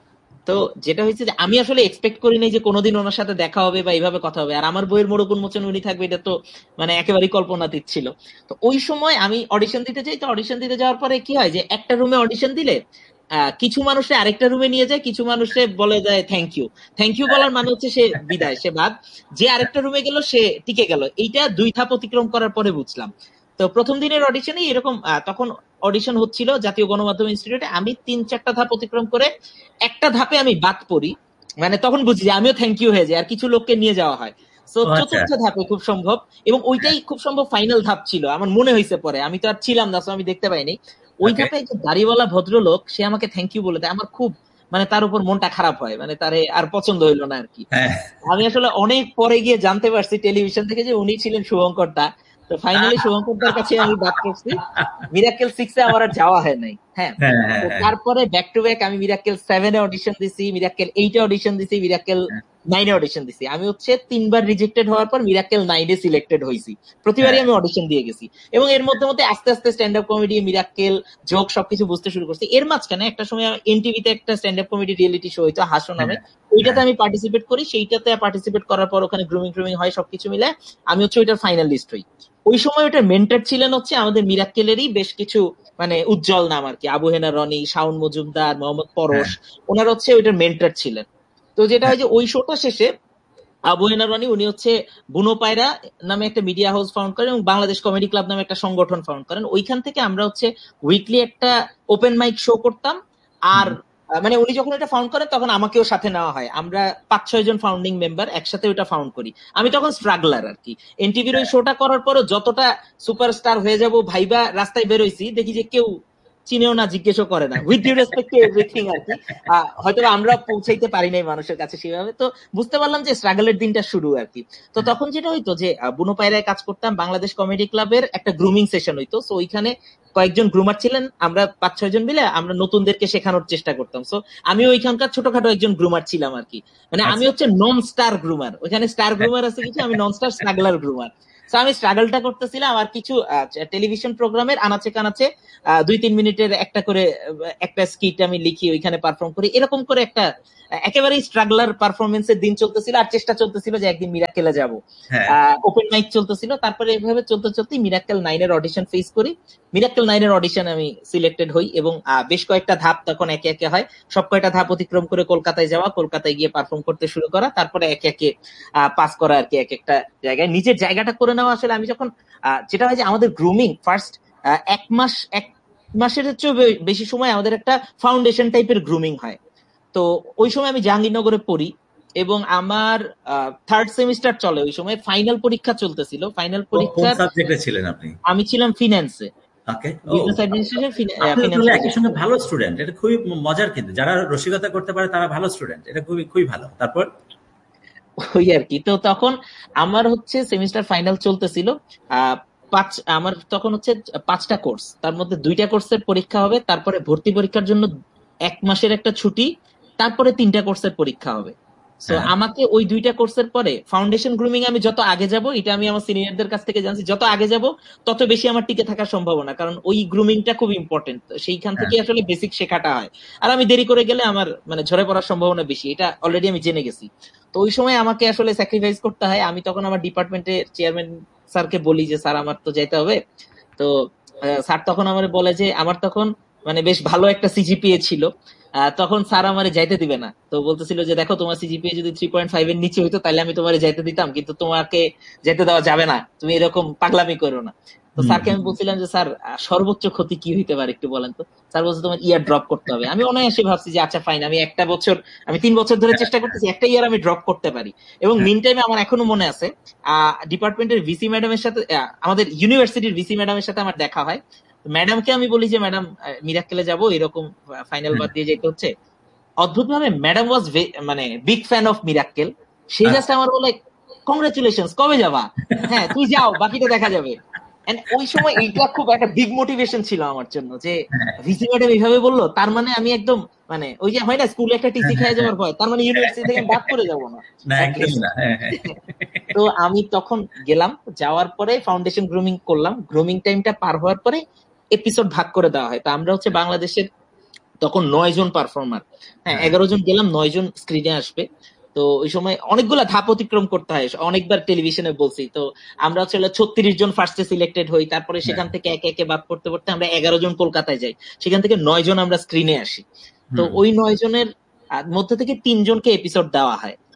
তো যেটা হয়েছে যে আমি আসলে এক্সপেক্ট করি নাই যে কোনোদিন ওনার সাথে দেখা হবে বা এইভাবে কথা হবে, আর আমার বইয়ের মোড়ক উন্মোচন উনি থাকবে, এটা তো মানে একেবারেই কল্পনাতীত ছিল। তো ওই সময় আমি অডিশন দিতে যাই। তো অডিশন দিতে যাওয়ার পরে কি হয় যে একটা রুমে অডিশন দিলে কিছু মানুষে আরেকটা রুমে নিয়ে যায়, কিছু মানুষে বলে যায় থ্যাংক ইউ। থ্যাংক ইউ বলার মানে হচ্ছে সে বিদায়, সে বাদ। যে আরেকটা রুমে গেল সে টিকে গেল। এইটা দুই ধাপ অতিক্রম করার পরে বুঝলাম। তো প্রথম দিনের অডিশনে এরকম আহ, তখন অডিশন হচ্ছিল জাতীয় গণমাধ্যম ইনস্টিটিউটে, আমি তিন চারটা ধাপ অতিক্রম করে একটা ধাপে আমি বাদ পড়ি, মানে তখন বুঝি যে আমিও থ্যাংক ইউ হয়ে যাই, আর কিছু লোককে নিয়ে যাওয়া হয়। তো ও আচ্ছা। চতুর্থ ধাপে খুব সম্ভব, এবং হ্যাঁ, ওইটাই খুব সম্ভব ফাইনাল ধাপ ছিল আমার মনে হয়েছে, পরে আমি তো আর ছিলাম না, so আমি দেখতে পাইনি। ওই ওকে। ধাপে একজন দাড়িওয়ালা ভদ্রলোক সে আমাকে থ্যাংক ইউ বলে দেয়, আমার খুব মানে তার উপর মনটা খারাপ হয়, মানে তারে আর পছন্দ হইলো না আর কি। হ্যাঁ। আমি আসলে অনেক পরে গিয়ে জানতে পারছি টেলিভিশন থেকে যে উনি ছিলেন শুভঙ্কর দা। তো ফাইনালি শুভঙ্কর দার কাছে আমি বাদ করছি, মিরাক্কেল সিক্স এ আমার আর যাওয়া হয় নাই। হ্যাঁ, হ্যাঁ, হ্যাঁ, তো হ্যাঁ, তারপরে ব্যাক টু ব্যাক আমি মিরাক্কেল সেভেন এ অডিশন দিছি, মিরাক্কেল এইট এ অডিশন দিছি, মিরাক্কেল হ্যাঁ, নাইন এ অডিশন দিছি। আমি হচ্ছে তিনবার রিজেক্টেড হওয়ার পর মিরাক্কেল নাইন এ সিলেক্টেড হয়েছি। প্রতিবারই হ্যাঁ, আমি অডিশন দিয়ে গেছি, এবং এর মধ্যে মধ্যে আস্তে আস্তে stand up comedy, Mirakkel, joke সবকিছু বুঝতে শুরু করছি। এর মাঝখানে একটা সময় এনটিভিতে একটা stand up comedy reality show হইতো হাসো নামে, হ্যাঁ, ওইটাতে হ্যাঁ, আমি পার্টিসিপেট করি। সেইটাতে পার্টিসিপেট করার পর ওখানে গ্রুমিং ট্রুমিং হয়, সবকিছু মিলে আমি হচ্ছে ওইটার ফাইনালিস্ট হই। ওই সময় ওইটার মেন্টর ছিলেন হচ্ছে আমাদের মিরাক্কেলেরই বেশ কিছু মানে উজ্জ্বল নাম আর কি, আবু হেনা রনি, শাওন মজুমদার, মোহাম্মদ হ্যাঁ, পরশ, ওনারা হচ্ছে ওইটার মেন্টর ছিলেন। তো যেটা হ্যাঁ, হয় যে ওই শোটা শেষে আবু হেনা রনি উনি হচ্ছে বুনো পায়রা নামে একটা মিডিয়া হাউস ফাউন্ড করেন, এবং বাংলাদেশ কমেডি ক্লাব নামে একটা সংগঠন ফাউন্ড করেন। ওইখান থেকে আমরা হচ্ছে উইকলি একটা ওপেন মাইক শো করতাম। আর হুম, আহ, মানে উনি যখন এটা ফাউন্ড করেন তখন আমাকেও সাথে নেওয়া হয়, আমরা পাঁচ ছয় জন ফাউন্ডিং মেম্বার একসাথে ওটা ফাউন্ড করি। আমি তখন স্ট্রাগলার আর কি। এনটিভির ওই হ্যাঁ, শোটা করার পরও যতটা সুপারস্টার হয়ে যাব ভাইবা রাস্তায় বেরোইছি, দেখি যে কেউ চিনেও না, জিজ্ঞেসও করে না, with due respect to everything আর কি। আহ, হয়তো আমরা পৌঁছাইতে পারি নাই মানুষের কাছে সেভাবে। তো বুঝতে পারলাম যে স্ট্রাগলের দিনটা শুরু আর কি। তো হ্যাঁ, তখন যেটা হইতো যে আহ, বুনো পায়রায় কাজ করতাম, বাংলাদেশ কমেডি ক্লাবের একটা গ্রুমিং সেশন হইতো, সো ওইখানে কয়েকজন গ্রুমার ছিলেন, আমরা পাঁচ ছয় জন মিলে আমরা নতুনদেরকে শেখানোর চেষ্টা করতাম। সো আমি ওইখানকার ছোটখাটো একজন গ্রুমার ছিলাম আর কি। মানে আমি আচ্ছা, হচ্ছে নন স্টার গ্রুমার, ওইখানে স্টার হ্যাঁ, গ্রুমার আছে কিছু, আমি নন স্টার স্ট্রাগলার গ্রুমার। তো আমি স্ট্রাগলটা করতেছিলাম, আর কিছু টেলিভিশন প্রোগ্রামের আনাচে কানাচে আহ, দুই তিন মিনিটের একটা করে আহ, একটা স্কিট আমি লিখি, ওইখানে পারফর্ম করি, এরকম করে একটা আহ, একেবারেই স্ট্রাগলার পারফরমেন্সের দিন চলতেছিল। আর চেষ্টা চলতেছিল যে একদিন মিরাক্কেলে যাব। হ্যাঁ, ওপেন মাইক চলতেছিল, তারপরে এভাবে চলতে চলতে মিরাক্কেল নাইন এর অডিশন ফেস করি। মিরাক্কেল নাইন এর অডিশন আমি সিলেক্টেড হই, এবং আহ, বেশ কয়েকটা ধাপ তখন একে একে হয়। সব কয়টা ধাপ অতিক্রম করে কলকাতায় যাওয়া, কলকাতায় গিয়ে পারফর্ম করতে শুরু করা, তারপরে একে একে পাস করা আর কি এক একটা জায়গায়, নিজের জায়গাটা করে নেওয়া। আসলে আমি যখন আহ, যেটা হয় যে আমাদের গ্রুমিং ফার্স্ট এক মাস এক মাসের চেয়ে বে- বেশি সময় আমাদের একটা ফাউন্ডেশন টাইপের গ্রুমিং হয়। তো ওই সময় আমি জাহাঙ্গীরনগরে পড়ি, এবং আমার থার্ড সেমিস্টার চলে, ওই সময় ফাইনাল পরীক্ষা চলতেছিল। ফাইনাল কো- কোন পরীক্ষার সাবজেক্টে ছিলেন আপনি? আমি ছিলাম ফিন্যান্সে, ওকে। ও, বিজনেস ভালো ভালো। অ্যাডমিনিস্ট্রেশন, আপনি তো ফিন্যান্স তাহলে একই পড়ি। সঙ্গে ভালো স্টুডেন্ট, এটা খুবই ম- মজার, কিন্তু যারা রসিকতা করতে পারে তারা ভালো স্টুডেন্ট, এটা খুবই খুবই ভালো। তারপর? ওই আর কি। তো তখন আমার হচ্ছে সেমিস্টার ফাইনাল চলতেছিল। আহ পাঁচ আমার তখন হচ্ছে পাঁচটা কোর্স, তার মধ্যে দুইটা কোর্সের পরীক্ষা হবে, তারপরে ভর্তি পরীক্ষার জন্য এক মাসের একটা ছুটি, তারপরে তিনটা কোর্সের পরীক্ষা হবে। তো হ্যাঁ, আমাকে ওই দুইটা কোর্সের পরে ফাউন্ডেশন গ্রুমিং আমি যত আগে যাব, এটা আমি আমার সিনিয়রদের কাছ থেকে জানছি, যত আগে যাব তত বেশি আমার টিকে থাকার সম্ভাবনা, কারণ ওই গ্রুমিংটা খুব ইম্পর্টেন্ট, সেইখান হ্যাঁ, থেকে আসলে বেসিক শেখাটা হয়। আর আমি দেরি করে গেলে আমার মানে ঝরে পড়ার সম্ভাবনা বেশি, এটা অলরেডি আমি জেনে গেছি। তো ওই সময় আমাকে আসলে স্যাক্রিফাইস করতে হয়। আমি তখন আমার ডিপার্টমেন্টের চেয়ারম্যান স্যারকে বলি যে স্যার আমার তো যেতে হবে। তো আহ, স্যার তখন আমার বলে যে আমার তখন মানে বেশ ভালো একটা সিজিপিএ ছিল। আহ, তখন স্যার আমারে যাইতে দিবে না, তো বলতেছিল যে দেখো তোমার সিজিপিএ যদি থ্রি পয়েন্ট ফাইভ এর নিচে হইতো তাহলে আমি তোমারে যাইতে দিতাম, কিন্তু তোমাকে যেতে দেওয়া যাবে না, তুমি এরকম পাগলামি করো না। তো হুম, স্যারকে আমি বলছিলাম যে স্যার আহ, সর্বোচ্চ ক্ষতি কি হইতে পারে একটু বলেন তো। স্যার বলছে তোমার ইয়ার ড্রপ করতে হবে। আমি অনায়াসে ভাবছি যে আচ্ছা ফাইন, আমি একটা বছর, আমি তিন বছর ধরে চেষ্টা করতেছি, একটা ইয়ার আমি ড্রপ করতে পারি। এবং হ্যাঁ, মিন টাইমে আমার এখনো মনে আছে আহ ডিপার্টমেন্টের ভিসি ম্যাডামের সাথে আহ, আমাদের ইউনিভার্সিটির ভিসি ম্যাডামের সাথে আমার দেখা হয়। ম্যাডামকে আমি বলি যে ম্যাডাম মিরাক্কেলে যাব, এরকম ফাইনাল হ্যাঁ, বাদ দিয়ে যেতে হচ্ছে। অদ্ভুত ভাবে ম্যাডাম ওয়াজ মানে big fan of Mirakkel. Say just আচ্ছা, আমার বলে কংগ্রেচুলেশন, কবে যাবা? হ্যাঁ তুই যাও, বাকিটা দেখা যাবে। And ওই সময় এইটা খুব একটা বিগ মোটিভেশন ছিল আমার জন্য, যে হ্যাঁ, ভিসি ম্যাডাম এইভাবে বললো, তার মানে আমি একদম মানে ওই যে হয় না স্কুলে একটা টিসি হ্যাঁ, হ্যাঁ, খেয়ে হ্যাঁ, যাওয়ার ভয়, তার মানে ইউনিভার্সিটি থেকে আমি বাদ করে যাবো না না একদমই অ্যাটলিস্ট। না, হ্যাঁ, হ্যাঁ, তো আমি তখন গেলাম, যাওয়ার পরে ফাউন্ডেশন গ্রুমিং করলাম। গ্রুমিং টাইমটা পার হওয়ার পরে এপিসোড ভাগ করে দেওয়া হয়। তো আমরা হচ্ছে বাংলাদেশের তখন নয় জন পারফর্মার, হ্যাঁ হ্যাঁ, এগারো জন গেলাম, নয় জন স্ক্রিনে আসবে। তো ওই সময় অনেকগুলা ধাপ অতিক্রম করতে হয়, অনেকবার টেলিভিশনে বলছি। তো আমরা হচ্ছে ছত্রিশ জন ফার্স্টে সিলেক্টেড হই, তারপরে হ্যাঁ, সেখান থেকে একে একে বাদ পড়তে পড়তে আমরা এগারো জন কলকাতায় যাই, সেখান থেকে নয় জন আমরা স্ক্রিনে আসি। তো হুম, ওই নয় জনের আহ, মধ্যে থেকে তিনজনকে এপিসোড দেওয়া হয়।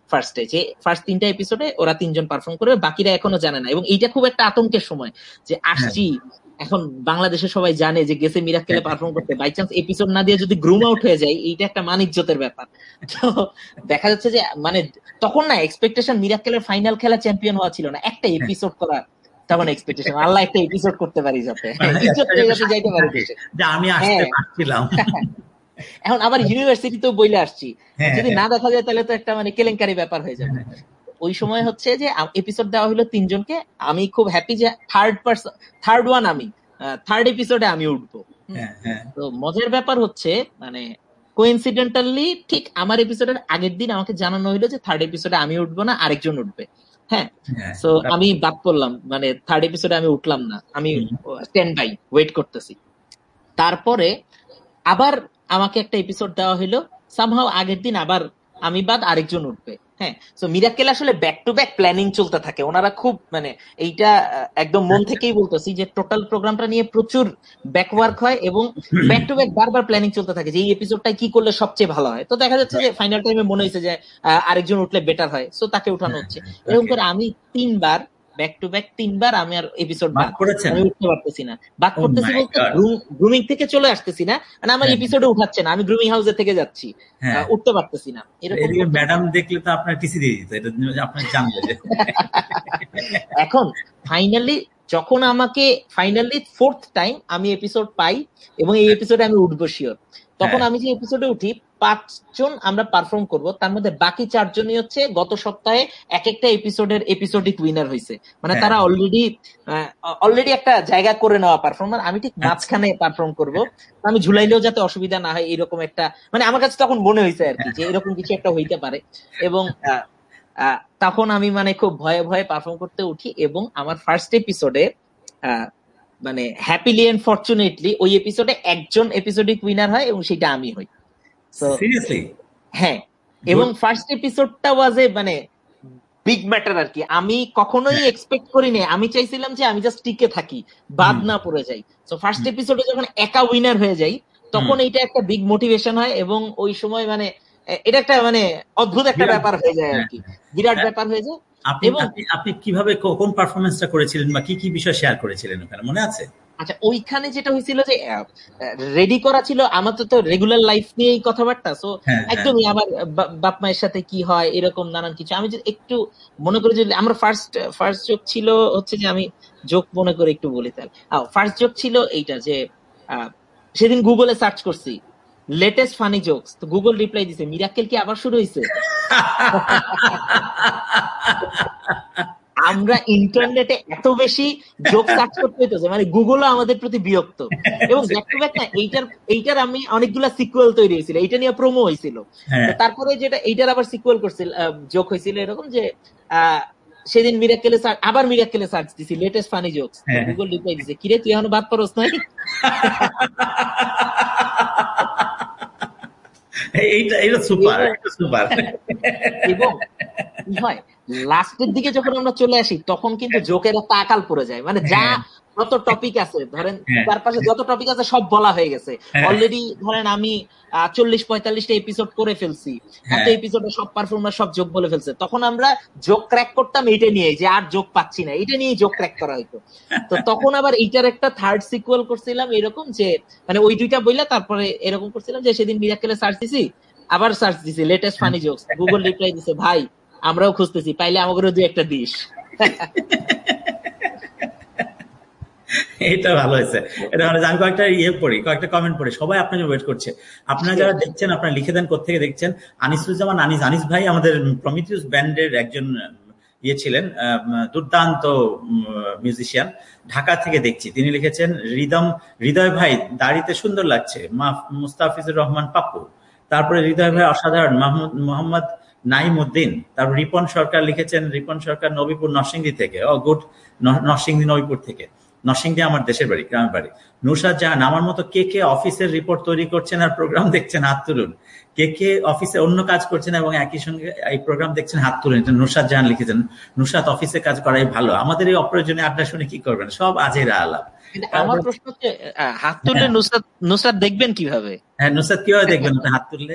ফার্স্টে, যে ফার্স্ট তিনটা এপিসোডে ওরা তিনজন পারফর্ম করবে, বাকিরা এখনো জানে না। এবং এইটা খুব একটা আতঙ্কের সময় যে আসছি, এখন বাংলাদেশে সবাই জানে যে গেছে মিরাক্কেলে পারফর্ম করতে, বাই চান্স এপিসোড না দিয়ে যদি গ্রুম আউট হয়ে যায়, এইটা একটা মানিজ্যতের ব্যাপার। তো দেখা যাচ্ছে যে মানে তখন না এক্সপেকটেশন মিরাক্কেলের ফাইনাল খেলা চ্যাম্পিয়ন হওয়া ছিল না, একটা এপিসোড করা তখন এক্সপেকটেশন, আল্লাহ একটা এপিসোড করতে পারি যাতে ইজ্জত পেয়ে যাতে যাইতে পারি দেশে। আমি আসতে পারছিলাম। এখন আবার ইউনিভার্সিটিতেও বইলে আসছি, যদি না দেখা যায় তাহলে তো একটা মানে কেলেঙ্কারি ব্যাপার হয়ে যাবে। ওই সময় হচ্ছে যে এপিসোড দেওয়া হলো তিনজনকে, আমি খুব হ্যাপি যে থার্ড পার্সন, থার্ড ওয়ান আমি, থার্ড এপিসোডে আমি উঠবো। তো মজার ব্যাপার হচ্ছে মানে কোইন্সিডেন্টালি ঠিক আমার এপিসোডের আগের দিন আমাকে জানানো হইলো যে থার্ড এপিসোডে আমি উঠবো না, আরেকজন উঠবে। হ্যাঁ, তো আমি বাদ পড়লাম, মানে থার্ড এপিসোডে আমি উঠলাম না, আমি স্ট্যান্ড বাই ওয়েট করতেছি। তারপরে আবার আমাকে একটা এপিসোড দেওয়া হইলো, সামহাও আগের দিন আবার আমি বাদ আরেকজন উঠবে। হ্যাঁ, সো মিরাক্কেল আসলে ব্যাক টু ব্যাক প্ল্যানিং চলতে থাকে, ওনারা খুব মানে এইটা একদম মন থেকেই বলতেছি যে টোটাল প্রোগ্রামটা নিয়ে প্রচুর ব্যাকওয়ার্ক হয় এবং ব্যাক টু ব্যাক বারবার প্ল্যানিং চলতে থাকে যে এই এপিসোডটা কি করলে সবচেয়ে ভালো হয়। তো দেখা যাচ্ছে যে ফাইনাল টাইমে মনে হয়েছে যে আরেকজন উঠলে বেটার হয়, সো তাকে উঠানো হচ্ছে। এরকম করে আমি তিনবার ব্যাক টু ব্যাক তিনবার আমি আর এপিসোড বাদ করেছি, আমি উঠতে পারতেছি না। বাদ করতেছি বলতে গ্রুমিং থেকে চলে আসতেছি না, মানে আমার এপিসোডে উঠাচ্ছে না, আমি গ্রুমিং হাউসে থেকে যাচ্ছি, উঠতে পারতেছি না। এরকম ম্যাডাম দেখলে তো আপনার টিসি দিয়ে দিত, এটা আপনি জানবেন। এখন ফাইনালি যখন আমাকে ফাইনালি ফোর্থ টাইম আমি এপিসোড পাই এবং এই এপিসোডে আমি উঠবো শিওর, তখন আমি যে এপিসোডে উঠি পাঁচজন আমরা পারফর্ম করব, তার মধ্যে বাকি চারজনই হচ্ছে গত সপ্তাহে এক একটা এপিসোডের এপিসোডিক উইনার হয়েছে, মানে তারা অলরেডি অলরেডি একটা জায়গা করে নেওয়া পারফর্মার। আমি ঠিক মাঝখানে পারফর্ম করব, আমি ঝুলাইলেও যাতে অসুবিধা না হয় এরকম একটা, মানে আমার কাছে তখন মনে হয়েছে আর কি যে এরকম কিছু একটা হইতে পারে। এবং তখন আমি মানে খুব ভয়ে ভয়ে পারফর্ম করতে উঠি এবং আমার ফার্স্ট এপিসোডে মানে হ্যাপিলি এন্ড ফরচুনেটলি ওই এপিসোডে একজন এপিসোডিক উইনার হয় এবং সেটা আমি হই। সিরিয়াসলি? হ্যাঁ, এবং ফার্স্ট এপিসোডটা ওয়াজ এ মানে বিগ ম্যাটার আর কি। আমি কখনোই এক্সপেক্ট করিনি, আমি চাইছিলাম যে আমি জাস্ট টিকে থাকি, বাদ না পড়ে যাই। সো ফার্স্ট এপিসোডে যখন একা উইনার হয়ে যাই তখন এইটা একটা বিগ মোটিভেশন হয় এবং ওই সময় মানে এটা একটা মানে অদ্ভুত একটা ব্যাপার হয়ে যায় আর কি, বিরাট ব্যাপার হয়ে যায়। এবং আপনি কিভাবে কোন পারফরমেন্সটা করেছিলেন বা কি কি বিষয় শেয়ার করেছিলেন ওখানে মনে আছে? আচ্ছা, ওইখানে যেটা হয়েছিল যে রেডি করা ছিল আমার তো রেগুলার লাইফ নিয়েই কথাবার্তা, সো একদমই আমার বাপ মায়ের সাথে কি হয় এরকম নানান কিছু। আমি যে একটু মনে করি যে আমার ফার্স্ট ফার্স্ট জোক ছিল হচ্ছে যে আমি জোক মনে করে একটু বলি তাহলে। ফার্স্ট জোক ছিল এইটা যে সেদিন গুগলে সার্চ করছি লেটেস্ট ফানি জোকস, তো গুগল রিপ্লাই দিছে মিরাক্কেল কি আবার শুরু হয়েছে? আমরা ইন্টারনেটে এত বেশি জোক সার্চ করতে হইতেছে, মানে গুগলও আমাদের প্রতি বিরক্ত। এবং ব্যাক টু ব্যাক না এইটার এইটার আমি অনেকগুলা সিকুয়েল তৈরি হয়েছিল, এইটা নিয়ে প্রোমো হয়েছিল। তারপরে যেটা এইটার আবার সিকুয়েল করছিল জোক হয়েছিল এরকম যে আহ সেদিন মিরাক্কেলে আবার মিরাক্কেলে সার্চ দিছি latest funny jokes, Google reply দিছে কিরে তুই এখনো বাদ পড়স নাই? এইটা এটা সুপার, এটা সুপার। এবং কি হয় লাস্টের দিকে যখন আমরা চলে আসি তখন কিন্তু জোকের একটা আকাল পড়ে যায়, মানে যা যত টপিক আছে ধরেন তার পাশে যত টপিক আছে সব বলা হয়ে গেছে অলরেডি। ধরেন আমি চল্লিশ পঁয়তাল্লিশটা এপিসোড করে ফেলছি, এত এপিসোডে সব পারফরমার সব জোক বলে ফেলছে, তখন আমরা জোক ক্র্যাক করতাম এইটা নিয়ে যে আর জোক পাচ্ছি না, এটা নিয়ে জোক ক্র্যাক করা হইতো। তো তখন আবার এইটার একটা থার্ড সিকুয়েল করছিলাম এরকম যে মানে ওই দুইটা বইলা তারপরে এরকম করছিলাম যে সেদিন মিরাক্কেলে সার্চ দিছি, আবার সার্চ দিছি latest funny jokes, Google reply দিছে ভাই আমরাও খুঁজতেছি, পাইলে আমাদেরও দুই একটা দিস। এটা ভালো হয়েছে, এটা মানে আমি কয়েকটা ইয়ে পড়ি, কয়েকটা কমেন্ট পড়ি, সবাই আপনাকে ওয়েট করছে। আপনারা যারা দেখছেন আপনারা লিখে দেন কোথেকে দেখছেন। আনিসুজ্জামান আনিস, আনিস ভাই আমাদের প্রমিথিউস ব্যান্ডের একজন ইয়ে ছিলেন, দুর্দান্ত মিউজিশিয়ান, ঢাকা থেকে দেখছি। তিনি লিখেছেন রিদম হৃদয় ভাই দাড়িতে সুন্দর লাগছে, মুস্তাফিজুর রহমান পাপ্পু। তারপরে হৃদয় ভাই অসাধারণ, মাহমুদ মোহাম্মদ নাইম উদ্দিন। তারপর রিপন সরকার লিখেছেন, রিপন সরকার নবীপুর নরসিংদী থেকে, ও গুড, নরসিংদী নবীপুর থেকে, নরসিংদী আমার দেশের বাড়ি, গ্রামের বাড়ি। নুরসাদ জাহান, আমার মতো কে কে অফিসের রিপোর্ট তৈরি করছেন আর প্রোগ্রাম দেখছেন হাত তুলুন, কে কে অফিসে অন্য কাজ করছেন এবং একই সঙ্গে এই প্রোগ্রাম দেখছেন হাত তুলুন। এটা নুরসাদ জাহান লিখেছেন। নুরসাদ অফিসে কাজ করাই ভালো, আমাদের এই অপ্রয়োজনীয় আড্ডা শুনে কি করবেন, সব আজেরা আলাপ। আমার প্রশ্ন হচ্ছে হাত তুললে নুসরাত নুসরাত দেখবেন কিভাবে? হ্যাঁ, নুসরাত কিভাবে দেখবেন হাত তুললে?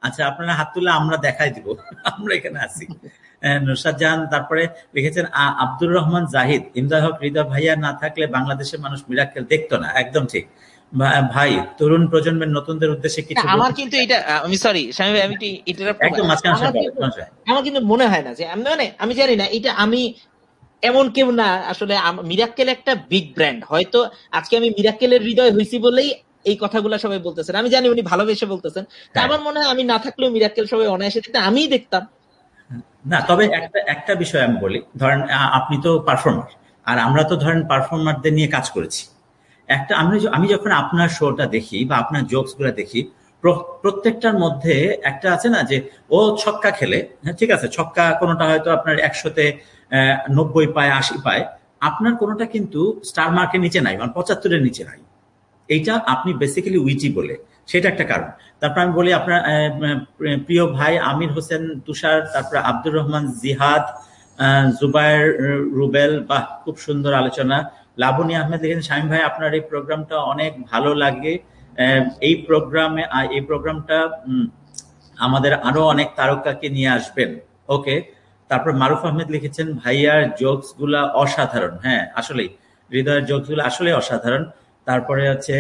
আচ্ছা, আপনারা হাত তুলে আমরা দেখাই দিব, আমরা এখানে আছি। নুসরাত জাহান তারপরে লিখেছেন আব্দুর রহমান জাহিদ, ইমদাদ হক হৃদয় ভাইয়া না থাকলে বাংলাদেশের মানুষ মিরাক্কেল দেখতো না। একদম ঠিক ভাই। তরুণ প্রজন্মের নতুনদের উদ্দেশ্যে কিছু আমার কিন্তু এটা আমি সরি স্বামী ভাই, আমি একদম মাঝখানে আমার কিন্তু মনে হয় না যে আমি মানে আমি জানি না এটা আমি এমন কেউ না আসলে। মিরাক্কেল একটা বিগ ব্র্যান্ড, হয়তো আজকে আমি মিরাক্কেলের হৃদয় হইছি বলেই এই কথাগুলো সবাই বলতেছেন। আমি জানি উনি ভালোবেসে বলতেছেন, আমার মনে হয় আমি না থাকলেও মিরাক্কেল সবাই অনায়াসে দেখতে আমিই দেখতাম না। তবে একটা একটা বিষয় আমি বলি, ধরেন আপনি তো পারফর্মার আর আমরা তো ধরেন পারফর্মারদের নিয়ে কাজ করেছি। একটা আমি আমি যখন আপনার শোটা দেখি বা আপনার জোকস গুলা দেখি, প্রত্যেকটার মধ্যে একটা আছে না যে ও ছক্কা খেলে, হ্যাঁ ঠিক আছে, ছক্কা কোনোটা হয়তো আপনার একশোতে নব্বই পায়, আশি পায়, আপনার কোনোটা কিন্তু স্টার মার্কের নিচে নাই, মানে পঁচাত্তরের নিচে নাই। এইটা আপনি বেসিক্যালি উইটি বলে, সেটা একটা কারণ। তারপর আমি বলি আপনার প্রিয় ভাই আমির হোসেন তুষার, তারপরে আব্দুর রহমান জিহাদ, জুবায়ের রুবেল, বাহ খুব সুন্দর আলোচনা। লাবণী আহমেদ লিখেছেন শামীম ভাই আপনার এই প্রোগ্রামটা অনেক ভালো লাগে, এই প্রোগ্রামে এই প্রোগ্রামটা আমাদের আরো অনেক তারকাকে নিয়ে আসবেন। ওকে। তারপর মারুফ আহমেদ লিখেছেন ভাইয়ার জোকস গুলা অসাধারণ। হ্যাঁ আসলেই হৃদয়ের জোকস গুলো আসলে অসাধারণ। তারপরে হচ্ছে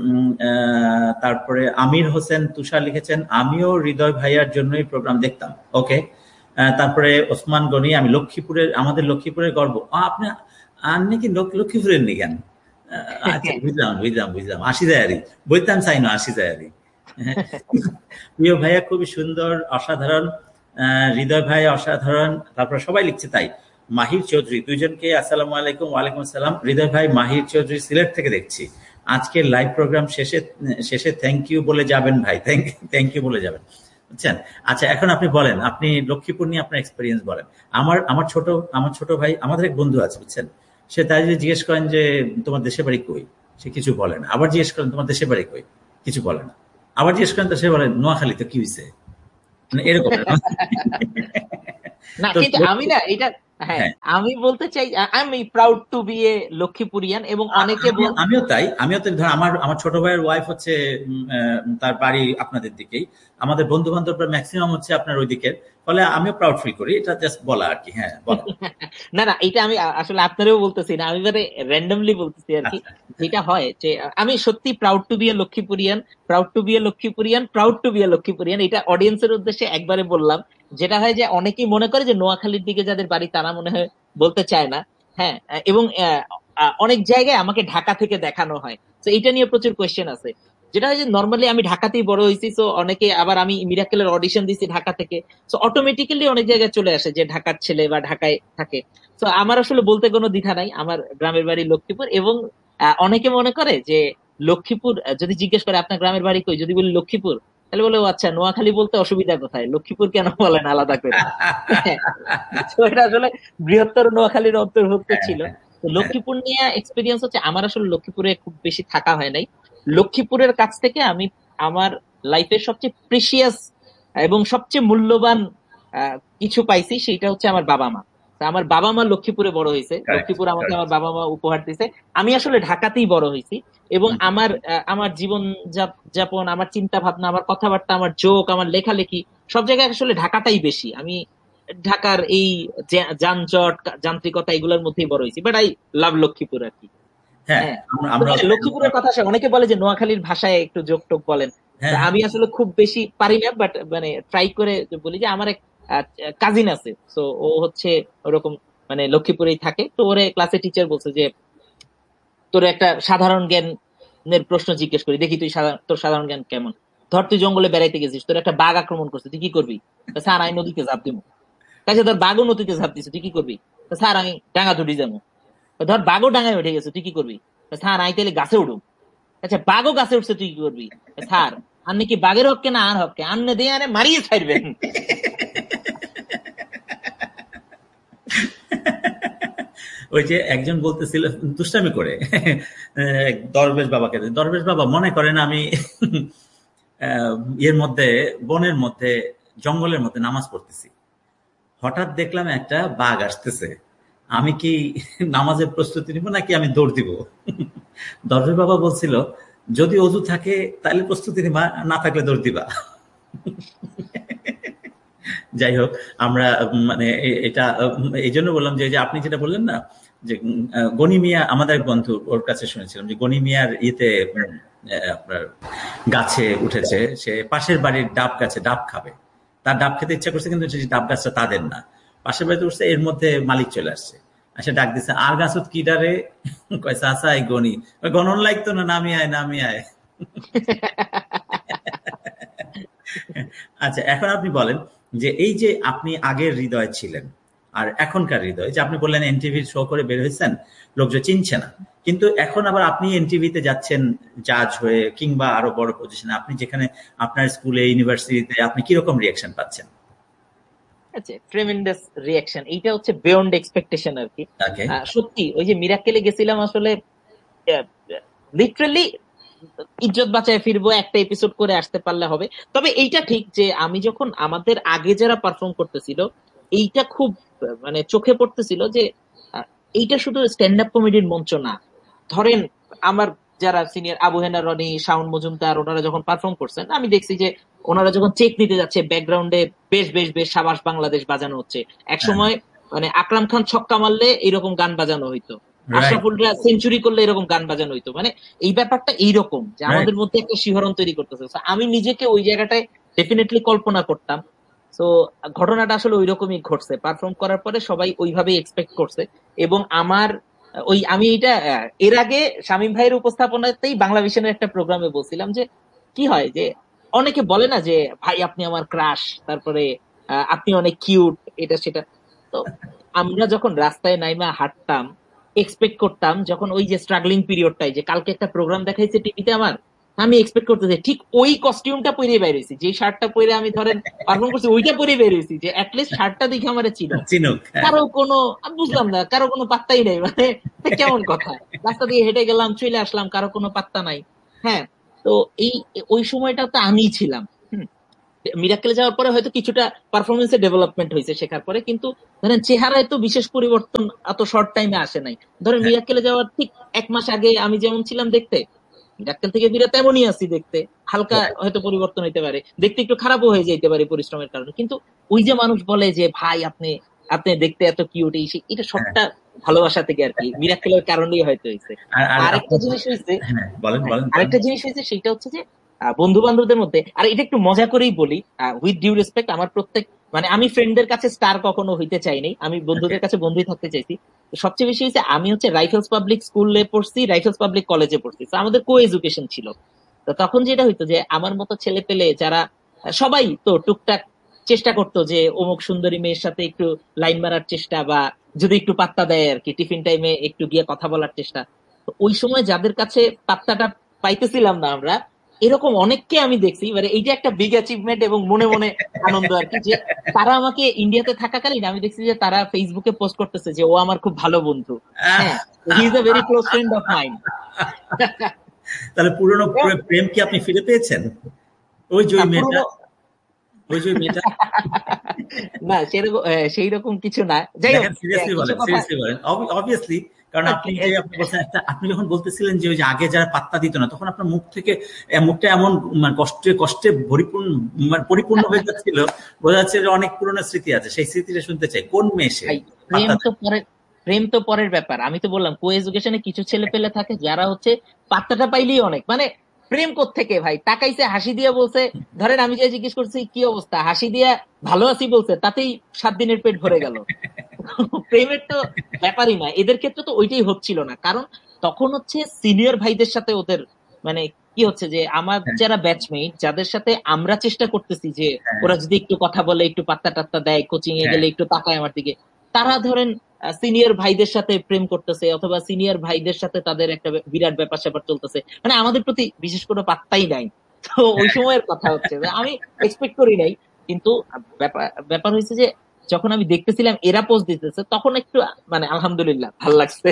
তারপরে আমির হোসেন তুষার লিখেছেন আমিও হৃদয় ভাইয়ার জন্যই প্রোগ্রাম দেখতাম। ওকে। তারপরে ওসমান গনি, আমি লক্ষ্মীপুরের, আমাদের লক্ষ্মীপুরের গর্ব। আপনি আর নাকি লক্ষ্মীপুরের নি কেন? আচ্ছা বুঝলাম বুঝলাম বুঝলাম আসি যায় আরই বইতাম চাই না আসি যায় আরই। প্রিয় ভাইয়া খুবই সুন্দর, অসাধারণ, হৃদয় ভাই অসাধারণ। তারপর সবাই লিখছে তাই। মাহির চৌধুরী, দুইজনকে আসসালামু আলাইকুম। ওয়ালাইকুম আসসালাম। হৃদয় ভাই মাহির চৌধুরী সিলেট থেকে দেখছি, আজকের লাইভ প্রোগ্রাম শেষে শেষে থ্যাংক ইউ বলে যাবেন ভাই, থ্যাংক থ্যাংক ইউ বলে যাবেন, বুঝছেন। আচ্ছা এখন আপনি বলেন, আপনি লক্ষ্মীপুর নিয়ে আপনার এক্সপিরিয়েন্স বলেন। আমার আমার ছোট আমার ছোট ভাই, আমাদের এক বন্ধু আছে বুঝছেন, সে তাই যদি জিজ্ঞেস করেন যে তোমার দেশের বাড়ি কই, সে কিছু বলে না। আবার জিজ্ঞেস করেন তোমার দেশের বাড়ি কই, কিছু বলে না। আবার জিজ্ঞেস করেন তো সে বলে নোয়াখালী, তো কি হয়েছে, মানে এরকম। না কিন্তু আমি না এটা হ্যাঁ আমি বলতে চাই I am proud to B A লক্ষ্মীপুরিয়ান, এবং অনেকে আমিও তাই আমিও তাই ধর আমার আমার ছোট ভাইয়ের ওয়াইফ হচ্ছে তার বাড়ি আপনাদের দিকেই, আমাদের বন্ধু বান্ধবরা ম্যাক্সিমাম হচ্ছে আপনার ওই দিকের, ফলে আমিও প্রাউড ফিল করি। এটা জাস্ট বলা আর কি। হ্যাঁ বলো। না না এটা আমি আসলে আপনারও বলতেছি না, আমি মানে র্যান্ডমলি বলতেছি আর কি। যেটা হয় যে আমি সত্যি proud to B A লক্ষ্মীপুরিয়ান, proud to B A লক্ষ্মীপুরিয়ান, proud to B A লক্ষ্মীপুরিয়ান। এটা অডিয়েন্সের উদ্দেশ্যে একবারে বললাম। যেটা হয় যে অনেকেই মনে করে যে নোয়াখালীর দিকে যাদের বাড়ি তারা মনে হয় বলতে চায় না। হ্যাঁ, এবং অনেক জায়গায় আমাকে ঢাকা থেকে দেখানো হয়, তো এটা নিয়ে প্রচুর কোয়েশ্চেন আছে। যেটা হয় যে নর্মালি আমি ঢাকাতেই বড় হয়েছি, তো অনেকে আবার আমি মিরাক্কেলের অডিশন দিচ্ছি ঢাকা থেকে, তো অটোমেটিক্যালি অনেক জায়গায় চলে আসে যে ঢাকার ছেলে বা ঢাকায় থাকে। তো আমার আসলে বলতে কোনো দ্বিধা নাই, আমার গ্রামের বাড়ি লক্ষ্মীপুর। এবং অনেকে মনে করে যে লক্ষ্মীপুর যদি জিজ্ঞেস করে আপনার গ্রামের বাড়ি কই, যদি বলি লক্ষ্মীপুর, তাহলে বলে আচ্ছা নোয়াখালী বলতে অসুবিধা কোথায়, লক্ষ্মীপুর কেন বলেন আলাদা করে। তো এটা আসলে বৃহত্তর নোয়াখালীর অন্তর্ভুক্ত ছিল। তো লক্ষ্মীপুর নিয়ে এক্সপিরিয়েন্স হচ্ছে আমার আসলে লক্ষ্মীপুরে খুব বেশি থাকা হয় নাই। লক্ষ্মীপুরের কাছ থেকে আমি আমার লাইফের সবচেয়ে প্রিসিয়াস এবং সবচেয়ে মূল্যবান কিছু পাইছি, সেটা হচ্ছে আমার বাবা মা। আমার বাবা মা লক্ষ্মীপুরে বড় হয়েছে, লক্ষ্মীপুর আমাকে আমার বাবা মা উপহার দিয়েছে। আমি আসলে ঢাকাতেই বড় হয়েছি, এবং আমার আমার জীবন যাপন, আমার চিন্তা ভাবনা, আমার কথাবার্তা, আমার জোক, আমার লেখালেখি সব জায়গায় আসলে ঢাকাটাই বেশি। আমি ঢাকার এই যানজট, যান্ত্রিকতা এগুলোর মধ্যেই বড় হয়েছি, বাট আই লাভ লক্ষ্মীপুর আর কি। হ্যাঁ, লক্ষ্মীপুরের কথা আসে অনেকে বলে যে নোয়াখালীর ভাষায় একটু জোক টোক বলেন, আমি আসলে খুব বেশি পারি না, বাট মানে ট্রাই করে বলি। যে আমার এক কাজিন আছে, তো ও হচ্ছে ওরকম মানে লক্ষ্মীপুরেই থাকে, তো ওরে ক্লাসে টিচার বলছে যে তোর একটা সাধারণ জ্ঞানের প্রশ্ন জিজ্ঞেস করি, দেখি তুই তোর সাধারণ জ্ঞান কেমন। ধর তুই জঙ্গলে বেড়াইতে গেছিস, তোর একটা বাঘ আক্রমণ করছে, তুই কি করবি? স্যার আমি নদীতে ঝাঁপ দিব। তাই ধর বাঘও নদীতে ঝাঁপ দিছে, তুই কি করবি? স্যার আমি ডাঙা ধরি যাবো। ধর বাঘও ডাঙায় উঠে গেছে, তুই কি করবি? স্যার আমি তাহলে গাছে উঠুক। আচ্ছা বাঘও গাছে উঠছে, তুই কি করবি? স্যার আর নাকি বাঘের হককে না আর হককে আন্নে দিয়ে আনে মারিয়ে ছাড়বেন। ওই যে একজন বলতেছিল দুষ্টামি করে দরবেশ বাবাকে, দরবেশ বাবা মনে করেন আমি এর মধ্যে বনের মধ্যে জঙ্গলের মধ্যে নামাজ পড়তেছি, হঠাৎ দেখলাম একটা বাঘ আসতেছে, আমি কি নামাজের প্রস্তুতি নিব নাকি আমি দৌড় দিব? দরবেশ বাবা বলছিল যদি অজু থাকে তাহলে প্রস্তুতি নিবা, না থাকলে দৌড় দিবা। যাই হোক, আমরা মানে এটা এই জন্য বললাম যে আপনি যেটা বললেন না যে গনি মিয়া, আমাদের এক বন্ধু, ওর কাছে শুনেছিলাম যে গনি মিয়ার ইয়েতে আপনার গাছে উঠেছে, সে পাশের বাড়ির ডাব গাছে ডাব খাবে, তার ডাব খেতে ইচ্ছা করছে কিন্তু ডাব গাছটা তাদের না, পাশের বাড়িতে উঠছে, এর মধ্যে মালিক চলে আসছে, আসে ডাক দিচ্ছে, আর গাছত কি ডারে, কয় চাচা এই গনি, গণন লাগতো না, নামি আয় নামি আয়। আচ্ছা, এখন আপনি বলেন যে এই যে আপনি আগের হৃদয় ছিলেন আর এখনকার হৃদয়, যে আপনি বললেন এনটিভির শো করে বের হয়েছেন, লোকজন চিনছে না, কিন্তু এখন আবার আপনি এনটিভিতে যাচ্ছেন জাজ হয়ে কিংবা আরো বড় পজিশনে, আপনি যেখানে আপনার স্কুলে ইউনিভার্সিটিতে, আপনি কিরকম রিয়াকশন পাচ্ছেন? আচ্ছা, ট্রেমেন্ডাস রিয়াকশন, এইটা হচ্ছে বিয়ন্ড এক্সপেকটেশন আর কি। সত্যি ওই যে মিরাক্কেলে গেছিলাম, আসলে লিটারালি ইজ্জত বাঁচায় ফিরবো, একটা এপিসোড করে আসতে পারলে হবে। তবে এইটা ঠিক যে আমি যখন আমাদের আগে যারা পারফর্ম করতেছিল, এইটা খুব মানে চোখে পড়তেছিল যে এইটা শুধু স্ট্যান্ড আপ কমেডির মঞ্চ না। ধরেন আমার যারা সিনিয়র আবু হেনা, রনি, শাওন মজুমদার, ওনারা যখন পারফর্ম করছেন, আমি দেখছি যে ওনারা যখন চেক নিতে যাচ্ছে, ব্যাকগ্রাউন্ডে বেশ বেশ বেশ সাবাস বাংলাদেশ বাজানো হচ্ছে। এক সময় মানে আকরাম খান ছক্কা মারলে এরকম গান বাজানো হইতো, আশরাফুলরা সেঞ্চুরি করলে এরকম গান বাজানো হইতো। মানে এই ব্যাপারটা এইরকম যে আমাদের মধ্যে একটা শিহরণ তৈরি করতেছে। আমি নিজেকে ওই জায়গাটায় ডেফিনেটলি কল্পনা করতাম। তো ঘটনাটা আসলে ওই রকমই ঘটছে, পারফর্ম করার পরে সবাই ওইভাবেই এক্সপেক্ট করছে। এবং আমার ওই আমি এটা এর আগে শামীম ভাইয়ের উপস্থাপনাতেই বাংলা ভিশনের একটা প্রোগ্রামে বলছিলাম যে কি হয় যে অনেকে বলে না যে ভাই আপনি আমার ক্রাশ, তারপরে আপনি অনেক কিউট, এটা সেটা। তো আমরা যখন রাস্তায় নাইমা হাঁটতাম, এক্সপেক্ট করতাম যখন ওই যে স্ট্রাগলিং পিরিয়ডটাই, যে কালকে একটা প্রোগ্রাম দেখাইছে টিভিতে আমার, আমি এক্সপেক্ট করতে যে ঠিক ওই কস্টিউমটা পরে বের হয়েছি, যে শার্টটা পরে আমি ধরেন পারফর্ম করছি, ওইটা পরে বের হয়েছি, যে অ্যাটলিস্ট শার্টটা দেখে আমার চিনুক। কারো কোনো বুঝলাম না, কারো কোনো পাত্তাই নেই, মানে কেমন কথা, রাস্তা দিয়ে হেঁটে গেলাম, চলে আসলাম, কারো কোনো পাত্তা নাই। হ্যাঁ, তো এই ওই সময়টা তো আমিই ছিলাম। মিরাক্কেলে যাওয়ার পরে হয়তো কিছুটা পারফরমেন্সের ডেভেলপমেন্ট হয়েছে শেখার পরে, কিন্তু ধরেন চেহারায় তো বিশেষ পরিবর্তন এত শর্ট টাইমে আসে নাই। ধরেন মিরাক্কেলে যাওয়ার ঠিক এক মাস আগে আমি যেমন ছিলাম দেখতে, মিরাক্কেল থেকে বিরাট তেমনই আছি দেখতে, হালকা হয়তো পরিবর্তন হইতে পারে, দেখতে একটু খারাপও হয়ে যেতে পারে পরিশ্রমের কারণে, কিন্তু ওই যে মানুষ বলে যে ভাই আপনি আপনি দেখতে এত কিউট, এটা সবটা ভালোবাসা থেকে আর কি, মিরাক্কেলের কারণেই হয়তো হয়েছে। আরেকটা জিনিস হয়েছে আরেকটা জিনিস হয়েছে সেটা হচ্ছে যে বন্ধু বান্ধবদের মধ্যে, আর এটা একটু মজা করেই বলি, উইথ ডিউ রেসপেক্ট, আমার প্রত্যেক মানে আমি ফ্রেন্ডদের কাছে স্টার কখনো হইতে চাইনি, আমি বন্ধুদের কাছে বন্ধুই থাকতে চাইছি। সবচেয়ে বেশি হয়েছে আমি হচ্ছে রাইফেলস পাবলিক স্কুলে পড়ছি, রাইফেলস পাবলিক কলেজে পড়ছি, আমাদের কো এডুকেশন ছিল। তো তখন যেটা হইতো যে আমার মতো ছেলে পেলে যারা সবাই তো টুকটাক চেষ্টা করতো যে অমুক সুন্দরী মেয়ের সাথে একটু লাইন মারার চেষ্টা, বা যদি একটু পাত্তা দেয় আর কি, টিফিন টাইমে একটু গিয়ে কথা বলার চেষ্টা। তো ওই সময় যাদের কাছে পাত্তাটা পাইতেছিলাম না আমরা, এরকম অনেককে আমি দেখছি, মানে এইটা একটা বিগ অ্যাচিভমেন্ট এবং মনে মনে আনন্দ আর কি, যে তারা আমাকে ইন্ডিয়াতে থাকাকালীন আমি দেখছি যে তারা ফেসবুকে পোস্ট করতেছে যে ও আমার খুব ভালো বন্ধু, হ্যাঁ, he is a very close friend of mine. তাহলে পুরনো প্রেম কি আপনি ফিরে পেয়েছেন? ওই যে মেয়েটা, ওই যে মেয়েটা না, সেরকম সেই রকম কিছু না। যাই হোক, সিরিয়াসলি বলেন, সিরিয়াসলি বলেন, অবভিয়াসলি, কারণ আপনি যে আপনি বলছেন একটা, আপনি যখন বলতেছিলেন যে ওই যে আগে যারা পাত্তা দিত না, তখন আপনার মুখ থেকে মুখটা এমন মানে কষ্টে কষ্টে পরিপূর্ণ মানে পরিপূর্ণ হয়ে যাচ্ছিল, বোঝা যাচ্ছে যে অনেক পুরনো স্মৃতি আছে। সেই স্মৃতিটা শুনতে চাই, কোন মেয়ে সে? প্রেম তো পরে, প্রেম তো পরের ব্যাপার। আমি তো বললাম কো এডুকেশনে কিছু ছেলে পেলে থাকে যারা হচ্ছে পাত্তাটা পাইলেই অনেক, মানে প্রেম কোত্থেকে ভাই, টাকাইছে, হাসি দিয়ে বলছে, ধরেন আমি যে জিজ্ঞেস করছি কি অবস্থা, হাসি দিয়া ভালো আছি বলছে, তাতেই সাত দিনের পেট ভরে গেল। প্রেমের তো ব্যাপারই না, এদের ক্ষেত্রে তো ওইটাই হচ্ছিল না, কারণ তখন হচ্ছে সিনিয়র ভাইদের সাথে ওদের মানে কি হচ্ছে যে আমার যারা ব্যাচমেট, যাদের সাথে আমরা চেষ্টা করতেছি যে ওরা যদি একটু কথা বলে, একটু পাত্তা টাত্তা দেয়, কোচিং এ গেলে একটু তাকায় আমার দিকে, তারা ধরেন সিনিয়র ভাইদের সাথে প্রেম করতেছে, অথবা সিনিয়র ভাইদের সাথে তাদের একটা বিরাট ব্যাপার স্যাপার চলতেছে, মানে আমাদের প্রতি বিশেষ কোনো পাত্তাই নাই। তো ওই সময়ের কথা হচ্ছে আমি এক্সপেক্ট করি নাই, কিন্তু ব্যাপার ব্যাপার হয়েছে যে যখন আমি দেখতেছিলাম এরা পোস্ট দিতেছে, তখন একটু মানে আলহামদুলিল্লাহ ভালো লাগছে।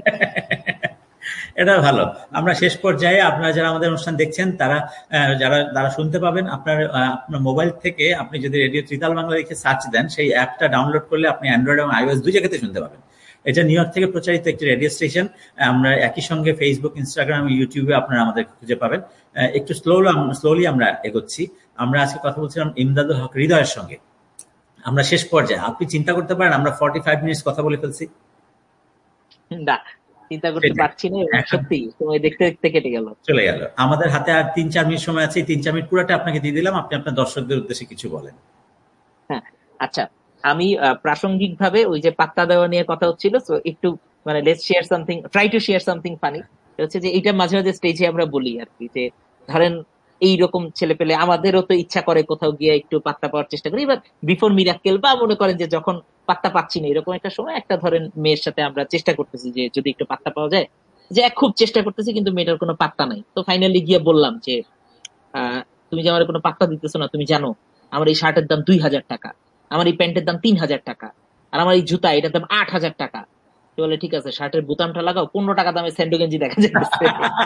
এটা ভালো। আমরা শেষ পর্যায়ে আপনারা যারা আমাদের অনুষ্ঠান দেখছেন, তারা যারা যারা শুনতে পাবেন, আপনার আপনার মোবাইল থেকে আপনি যদি রেডিও ত্রিতাল বাংলা লিখে সার্চ দেন, সেই অ্যাপটা ডাউনলোড করলে আপনি অ্যান্ড্রয়েড এবং আইওএস দুই জায়গাতে শুনতে পাবেন। এটা নিউ ইয়র্ক থেকে প্রচারিত একটি রেডিও স্টেশন। আমরা একই সঙ্গে ফেসবুক, ইনস্টাগ্রাম, ইউটিউবে আপনারা আমাদের খুঁজে পাবেন। একটু স্লো স্লোলি আমরা এগোচ্ছি। আমরা আজকে কথা বলছিলাম ইমদাদুল হক হৃদয়ের সঙ্গে। আমরা শেষ পর্যায়ে, আপনি চিন্তা করতে পারেন আমরা ফর্টি ফাইভ মিনিটস কথা বলে ফেলছি। না, চিন্তা করতে পারছি না, সত্যি সময় দেখতে দেখতে কেটে গেল, চলে গেল। আমাদের হাতে আর তিন চার মিনিট সময় আছে, তিন চার মিনিট পুরোটা আপনাকে দিয়ে দিলাম, আপনি আপনার দর্শকদের উদ্দেশ্যে কিছু বলেন। হ্যাঁ, আচ্ছা, আমি প্রাসঙ্গিক ভাবে ওই যে পাত্তা দেওয়া নিয়ে কথা হচ্ছিল, তো একটু মানে let's share something, try to share something funny. হচ্ছে যে এইটা মাঝে মাঝে স্টেজে আমরা বলি আর কি, যে ধরেন এইরকম ছেলে পেলে আমাদেরও তো ইচ্ছা করে কোথাও গিয়ে একটু পাত্তা পাওয়ার চেষ্টা করি, এবার বিফোর মিরাক্কেল বা মনে করেন যে যখন পাত্তা পাচ্ছি না এরকম একটা সময় একটা ধরেন মেয়ের সাথে আমরা চেষ্টা করতেছি যে যদি একটু পাত্তা পাওয়া যায়, যে খুব চেষ্টা করতেছি কিন্তু মেয়েটার কোনো পাত্তা নাই। তো ফাইনালি গিয়ে বললাম যে আহ তুমি যে আমার কোনো পাত্তা দিতেছো না, তুমি জানো আমার এই শার্টের দাম দুই হাজার টাকা, আমার এই প্যান্টের দাম তিন হাজার টাকা, আর আমার এই জুতা এটার দাম আট হাজার টাকা। বলে ঠিক আছে, শার্টের বোতামটা লাগাও, পনেরো টাকা দামে স্যান্ডো গেঞ্জি দেখা যাচ্ছে।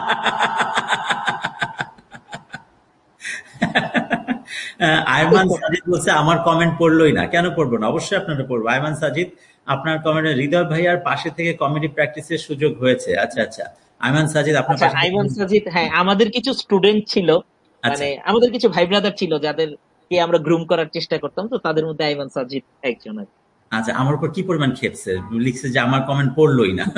আয়মান সাজিদ বলছে আমার কমেন্ট পড়লোই না। কেন পড়বো না, অবশ্যই আপনারা পড়বো। আয়মান সাজিদ, আপনার কমেন্টে হৃদয় ভাইয়ার পাশে থেকে কমেডি প্র্যাকটিসের সুযোগ হয়েছে। আচ্ছা আচ্ছা, আয়মান সাজিদ আপনার আচ্ছা, আয়মান সাজিদ, হ্যাঁ, আমাদের কিছু স্টুডেন্ট ছিল, মানে আমাদের কিছু ভাই ব্রাদার ছিল যাদেরকে আমরা গ্রুম করার চেষ্টা করতাম, তো তাদের মধ্যে আয়মান সাজিদ একজন। আচ্ছা, আমার উপর কি পরিমাণ খেপছে, লিখছে যে আমার কমেন্ট পড়লোই না।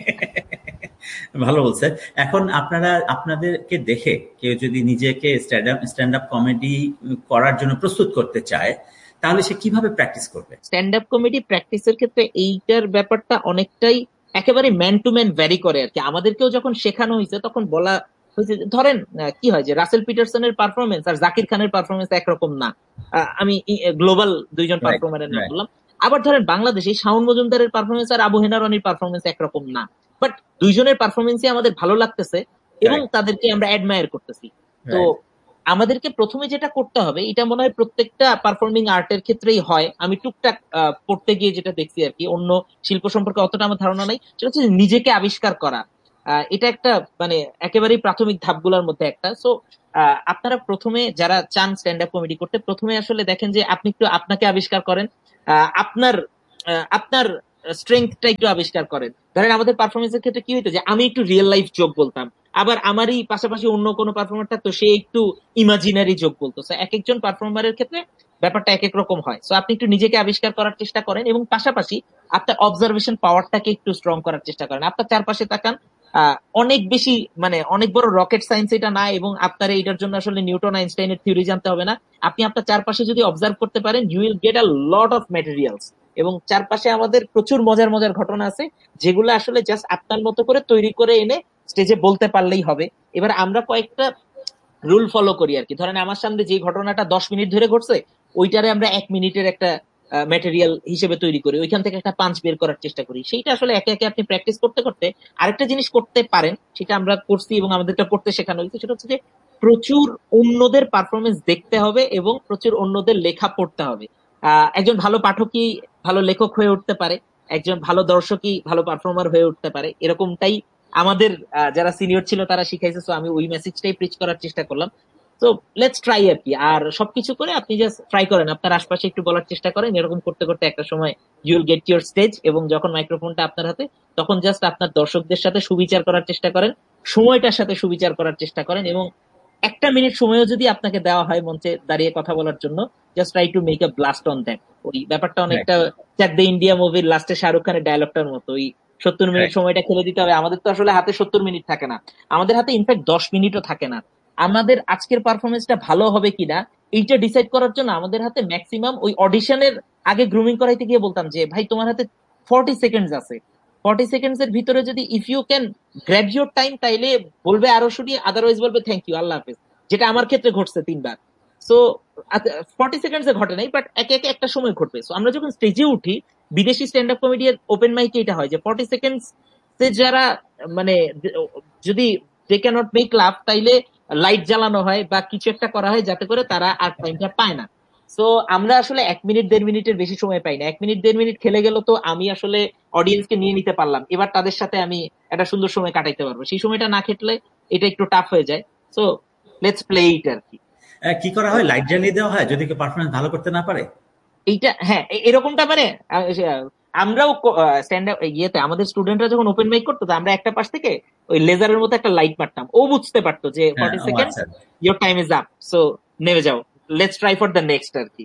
ভালো বলছে। এখন আপনারা, আপনাদেরকে দেখে কেউ যদি নিজেকে স্ট্যান্ড আপ কমেডি করার জন্য প্রস্তুত করতে চায়, তাহলে সে কিভাবে প্র্যাকটিস করবে? স্ট্যান্ড আপ কমেডি প্র্যাকটিসের ক্ষেত্রে এইটার ব্যাপারটা অনেকটাই একেবারে ম্যান টু ম্যান ভ্যারি করে আর কি। আমাদেরকেও যখন শেখানো হয়েছে তখন বলা হয়েছে, ধরেন কি হয় যে রাসেল পিটারসনের পারফরমেন্স আর জাকির খানের পারফরমেন্স একরকম না। আমি গ্লোবাল দুইজন পারফর্মারের নাম বললাম। আবার ধরেন বাংলাদেশে শাওন মজুমদারের পারফরমেন্স আর আবু হেনা রনির পারফরমেন্স একরকম না, বাট দুইজনের পারফরমেন্সই আমাদের ভালো লাগতেছে এবং তাদেরকে আমরা অ্যাডমায়ার করতেছি। তো আমাদেরকে প্রথমে যেটা করতে হবে, এটা মনে হয় প্রত্যেকটা পারফর্মিং আর্টের ক্ষেত্রেই হয়, আমি টুকটাক পড়তে গিয়ে যেটা দেখছি আর কি, অন্য শিল্প সম্পর্কে অতটা আমার ধারণা নাই, সেটা হচ্ছে নিজেকে আবিষ্কার করা। এটা একটা মানে একেবারেই প্রাথমিক ধাপগুলোর মধ্যে একটা। সো আপনারা প্রথমে যারা চান স্ট্যান্ড আপ কমেডি করতে, প্রথমে আসলে দেখেন যে আপনি একটু আপনাকে আবিষ্কার করেন, আপনার আপনার স্ট্রেংথটা একটু আবিষ্কার করেন। ধরেন আমাদের পারফরমেন্সের ক্ষেত্রে কি হইতো যে আমি একটু রিয়েল লাইফ জোক বলতাম, আবার আমারই পাশাপাশি অন্য কোনো পারফর্মার থাকতো সে একটু ইমাজিনারি জোক বলতো। এক একজন পারফর্মারের ক্ষেত্রে ব্যাপারটা এক এক রকম হয়। সো আপনি একটু নিজেকে আবিষ্কার করার চেষ্টা করেন এবং পাশাপাশি আপনার অবজারভেশন পাওয়ারটাকে একটু স্ট্রং করার চেষ্টা করেন। আপনার চারপাশে তাকান, আহ অনেক বেশি মানে অনেক বড় রকেট সায়েন্স এটা না, এবং আপনার এইটার জন্য আসলে নিউটন আইনস্টাইনের থিওরি জানতে হবে না। আপনি আপনার চারপাশে যদি অবজার্ভ করতে পারেন, you will get a lot of materials. এবং চারপাশে আমাদের প্রচুর মজার মজার ঘটনা আছে যেগুলো আসলে জাস্ট আপনার মতো করে তৈরি করে এনে স্টেজে বলতে পারলেই হবে। এবার আমরা কয়েকটা রুল ফলো করি আর কি। ধরেন আমার সামনে যে ঘটনাটা দশ মিনিট ধরে ঘটছে, ওইটারে আমরা এক মিনিটের একটা ম্যাটেরিয়াল হিসেবে তৈরি করি, ওইখান থেকে একটা পাঞ্চ বের করার চেষ্টা করি। সেইটা আসলে একে একে আপনি প্র্যাকটিস করতে করতে আরেকটা জিনিস করতে পারেন, সেটা আমরা করছি এবং আমাদেরকে করতে শেখানো হয়েছে, সেটা হচ্ছে যে প্রচুর অন্যদের পারফরমেন্স দেখতে হবে এবং প্রচুর অন্যদের লেখা পড়তে হবে। আহ একজন ভালো পাঠকই ভালো লেখক হয়ে উঠতে পারে, একজন ভালো দর্শকই ভালো পারফর্মার হয়ে উঠতে পারে, এরকমটাই আমাদের যারা সিনিয়র ছিল তারা শিখাইছে। সো আমি ওই মেসেজটাই প্রিচ করার চেষ্টা করলাম। তো লেটস ট্রাই আর কি। আর সবকিছু করে আপনি জাস্ট ট্রাই করেন, আপনার আশপাশে একটু বলার চেষ্টা করেন, এরকম করতে করতে একটা সময় you will get your stage. এবং যখন মাইক্রোফোনটা আপনার হাতে, তখন জাস্ট আপনার দর্শকদের সাথে সুবিচার করার চেষ্টা করেন, সময়টার সাথে সুবিচার করার চেষ্টা করেন, এবং একটা মিনিট সময়ও যদি আপনাকে দেওয়া হয় মঞ্চে দাঁড়িয়ে কথা বলার জন্য, just try to make a blast on that. ওই ব্যাপারটা অনেকটা চাক দ্য ইন্ডিয়া মুভির লাস্টে শাহরুখ খানের ডায়লগটার মতো, ওই সত্তর মিনিট সময়টা খেলে দিতে হবে। আমাদের তো আসলে হাতে সত্তর মিনিট থাকে না, আমাদের হাতে ইনফ্যাক্ট দশ মিনিটও থাকে না। আমাদের আজকের পারফরমেন্সটা ভালো হবে কিনা এইটা ডিসাইড করার জন্য আমাদের হাতে ম্যাক্সিমাম ওই অডিশনের আগে গ্রুমিং করাইতে গিয়ে বলতাম যে ভাই তোমার হাতে ফর্টি সেকেন্ডস আছে, ফর্টি সেকেন্ডস এর ভিতরে যদি if you can grab your time, তাইলে বলবে আরো শুনি, আদারওয়াইজ বলবে থ্যাংক ইউ, আল্লাহ হাফেজ। যেটা আমার ক্ষেত্রে ঘটছে তিনবার। সো ফর্টি সেকেন্ডস এ ঘটে নাই, বাট একে একে একটা সময় ঘটবে। সো আমরা যখন স্টেজে উঠি, বিদেশি স্ট্যান্ড আপ কমেডির ওপেন মাইকে এটা হয় যে ফর্টি সেকেন্ডস যারা মানে যদি দে ক্যানট মেক লাভ, তাইলে লাইট জ্বালানো হয় বা কিছু একটা করা হয় যাতে করে তারা আর টাইমটা পায় না। সো আমরা আসলে এক মিনিট দেড় মিনিটের বেশি সময় পাই না। এক মিনিট দেড় মিনিট খেলে গেল তো আমি আসলে অডিয়েন্সকে নিয়ে নিতে পারলাম, এবার তাদের সাথে আমি একটা সুন্দর সময় কাটাইতে পারবো। সেই সময়টা না খেটলে এটা একটু টাফ হয়ে যায়। সো লেটস প্লে ইট আর কি। কি করা হয়, লাইট জ্বালিয়ে দেওয়া হয় যদি কেউ পারফরমেন্স ভালো করতে না পারে। এইটা হ্যাঁ, এরকমটা মানে আমরাও স্ট্যান্ড আপ ইয়েতে আমাদের স্টুডেন্টরা যখন ওপেন মাইক করতো, আমরা একটা পাশ থেকে ওই লেজারের মতো একটা লাইট মারতাম, ও বুঝতে পারতো যে forty second your time is up, so নেমে যাও, let's try for the next আর কি।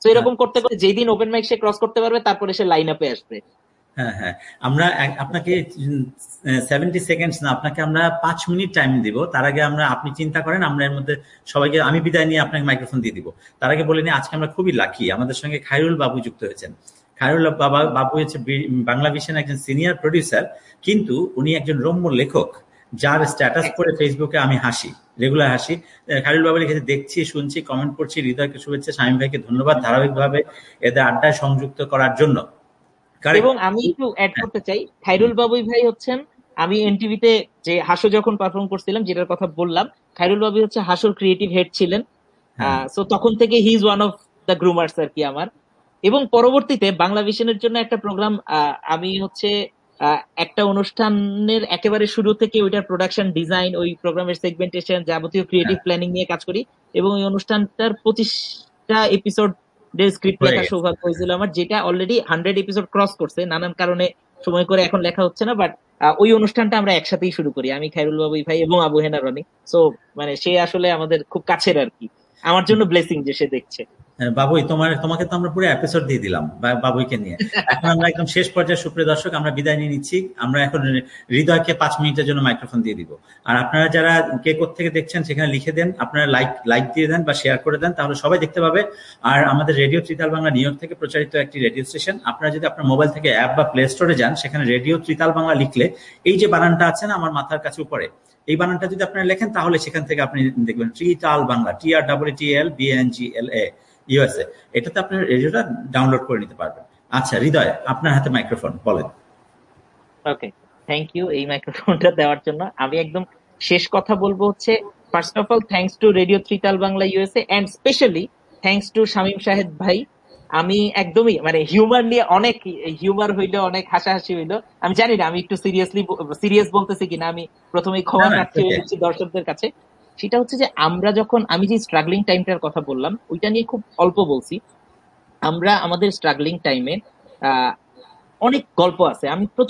তো এরকম করতে করতে যেই দিন ওপেন মাইক সে ক্রস করতে পারবে তারপরে সে লাইন আপে আসবে। হ্যাঁ হ্যাঁ, আমরা এক- আপনাকে সেভেন্টি সেকেন্ডস না, আপনাকে আমরা পাঁচ মিনিট টাইম দিব। তার আগে আমরা, আপনি চিন্তা করেন, আমরা এর মধ্যে সবাইকে, আমি বিদায় নিয়ে আপনাকে মাইক্রোফোন দিয়ে দিব। তার আগে বলে নিই, আজকে আমরা খুবই লাকি, আমাদের সঙ্গে খায়রুল বাবু যুক্ত হয়েছেন। খায়রুল বাবা বাবু হচ্ছে বি- বাংলা ভিশন একজন সিনিয়র প্রডিউসার, কিন্তু উনি একজন রম্য লেখক, যার স্ট্যাটাস পড়ে ফেসবুকে আমি হাসি, রেগুলার হাসি। আহ, খায়রুল বাবু লিখেছে, দেখছি, শুনছি, কমেন্ট করছি, হৃদয়কে শুভেচ্ছা, শামীম ভাইকে ধন্যবাদ ধারাবাহিকভাবে এদের আড্ডায় সংযুক্ত করার জন্য। এবং কারেক্ট। আমি একটু অ্যাড করতে চাই, খায়রুল বাবুই ভাই হচ্ছেন, আমি এনটিভিতে যে হাসো যখন পারফর্ম করছিলাম যেটার কথা বললাম, খায়রুল বাবু হচ্ছে হাসোর ক্রিয়েটিভ হেড ছিলেন। হ্যাঁ সো তখন থেকে he is one of the গ্রুমার্স আর কি আমার। এবং পরবর্তীতে বাংলা ভিশনের জন্য একটা প্রোগ্রাম, আমি হচ্ছে আহ, একটা অনুষ্ঠানের একেবারে শুরু থেকে ওইটার প্রোডাকশন ডিজাইন, ওই প্রোগ্রামের সেগমেন্টেশন, যাবতীয় ক্রিয়েটিভ হ্যাঁ, প্ল্যানিং নিয়ে কাজ করি। এবং ওই অনুষ্ঠানটার পঁচিশটা এপিসোড স্ক্রিপ্ট হয়ে লেখার গেছে। সৌভাগ্য হয়েছিল আমার, যেটা অলরেডি হান্ড্রেড এপিসোড ক্রস করছে, নানান কারণে সময় করে এখন লেখা হচ্ছে না। বাট ওই অনুষ্ঠানটা আমরা একসাথেই শুরু করি, আমি, খায়রুল বাবুই ভাই এবং আবু হেনা রনি। সো মানে সে আসলে আমাদের খুব কাছের আর কি, আমার জন্য ব্লেসিং যে সে দেখছে। হ্যাঁ, বাবুই, তোমার তোমাকে তো আমরা পুরো এপিসোড দিয়ে দিলাম বা- বাবুইকে নিয়ে। এখন আমরা একদম শেষ পর্যায়ে, সুপ্রিয় দর্শক, আমরা বিদায় নিয়ে নিচ্ছি। আমরা এখন হৃদয়কে পাঁচ মিনিটের জন্য মাইক্রোফোন দিয়ে দিব। আর আপনারা যারা কে থেকে দেখছেন সেখানে লিখে দেন, আপনারা লাইক লাইক দিয়ে দেন বা শেয়ার করে দেন, তাহলে সবাই দেখতে পাবে। আর আমাদের radio tritaal Bangla new York থেকে প্রচারিত একটি রেডিও স্টেশন। আপনারা যদি আপনার মোবাইল থেকে অ্যাপ বা প্লে স্টোরে যান, সেখানে রেডিও ত্রিতাল বাংলা লিখলে এই যে বানানটা আছে না আমার মাথার কাছে উপরে, এই বানানটা যদি আপনারা লেখেন, তাহলে সেখান থেকে আপনি দেখবেন ত্রিতাল বাংলা, টি আর double T L B N G এল এ, ইউএসএ। এটাতে আপনার রেডিওটা ডাউনলোড করে নিতে পারবেন। আচ্ছা হৃদয়, আপনার হাতে মাইক্রোফোন, বলেন। ওকে, থ্যাংক ইউ এই মাইক্রোফোনটা দেওয়ার জন্য। আমি একদম শেষ কথা বলবো হচ্ছে, first of all thanks to radio tritaal Bangla USA, and specially thanks to Shamim Shahed ভাই। আমি একদমই মানে হিউমার নিয়ে অনেক, হিউমার হইলো, অনেক হাসাহাসি হইলো। আমি জানি না আমি একটু সিরিয়াসলি সিরিয়াস বলতেছি কিনা, আমি প্রথমেই না ক্ষমা না, প্রার্থী ঠিক হয়ে আছে। যাচ্ছি দর্শকদের কাছে। সেটা হচ্ছে যে আমরা যখন, আমি যে স্ট্রাগলিং টাইমটার কথা বললাম ওইটা নিয়ে খুব অল্প বলছি। আমরা আমাদের স্ট্রাগলিং টাইমে আহ অনেক গল্প আছে, আমি প্রচুর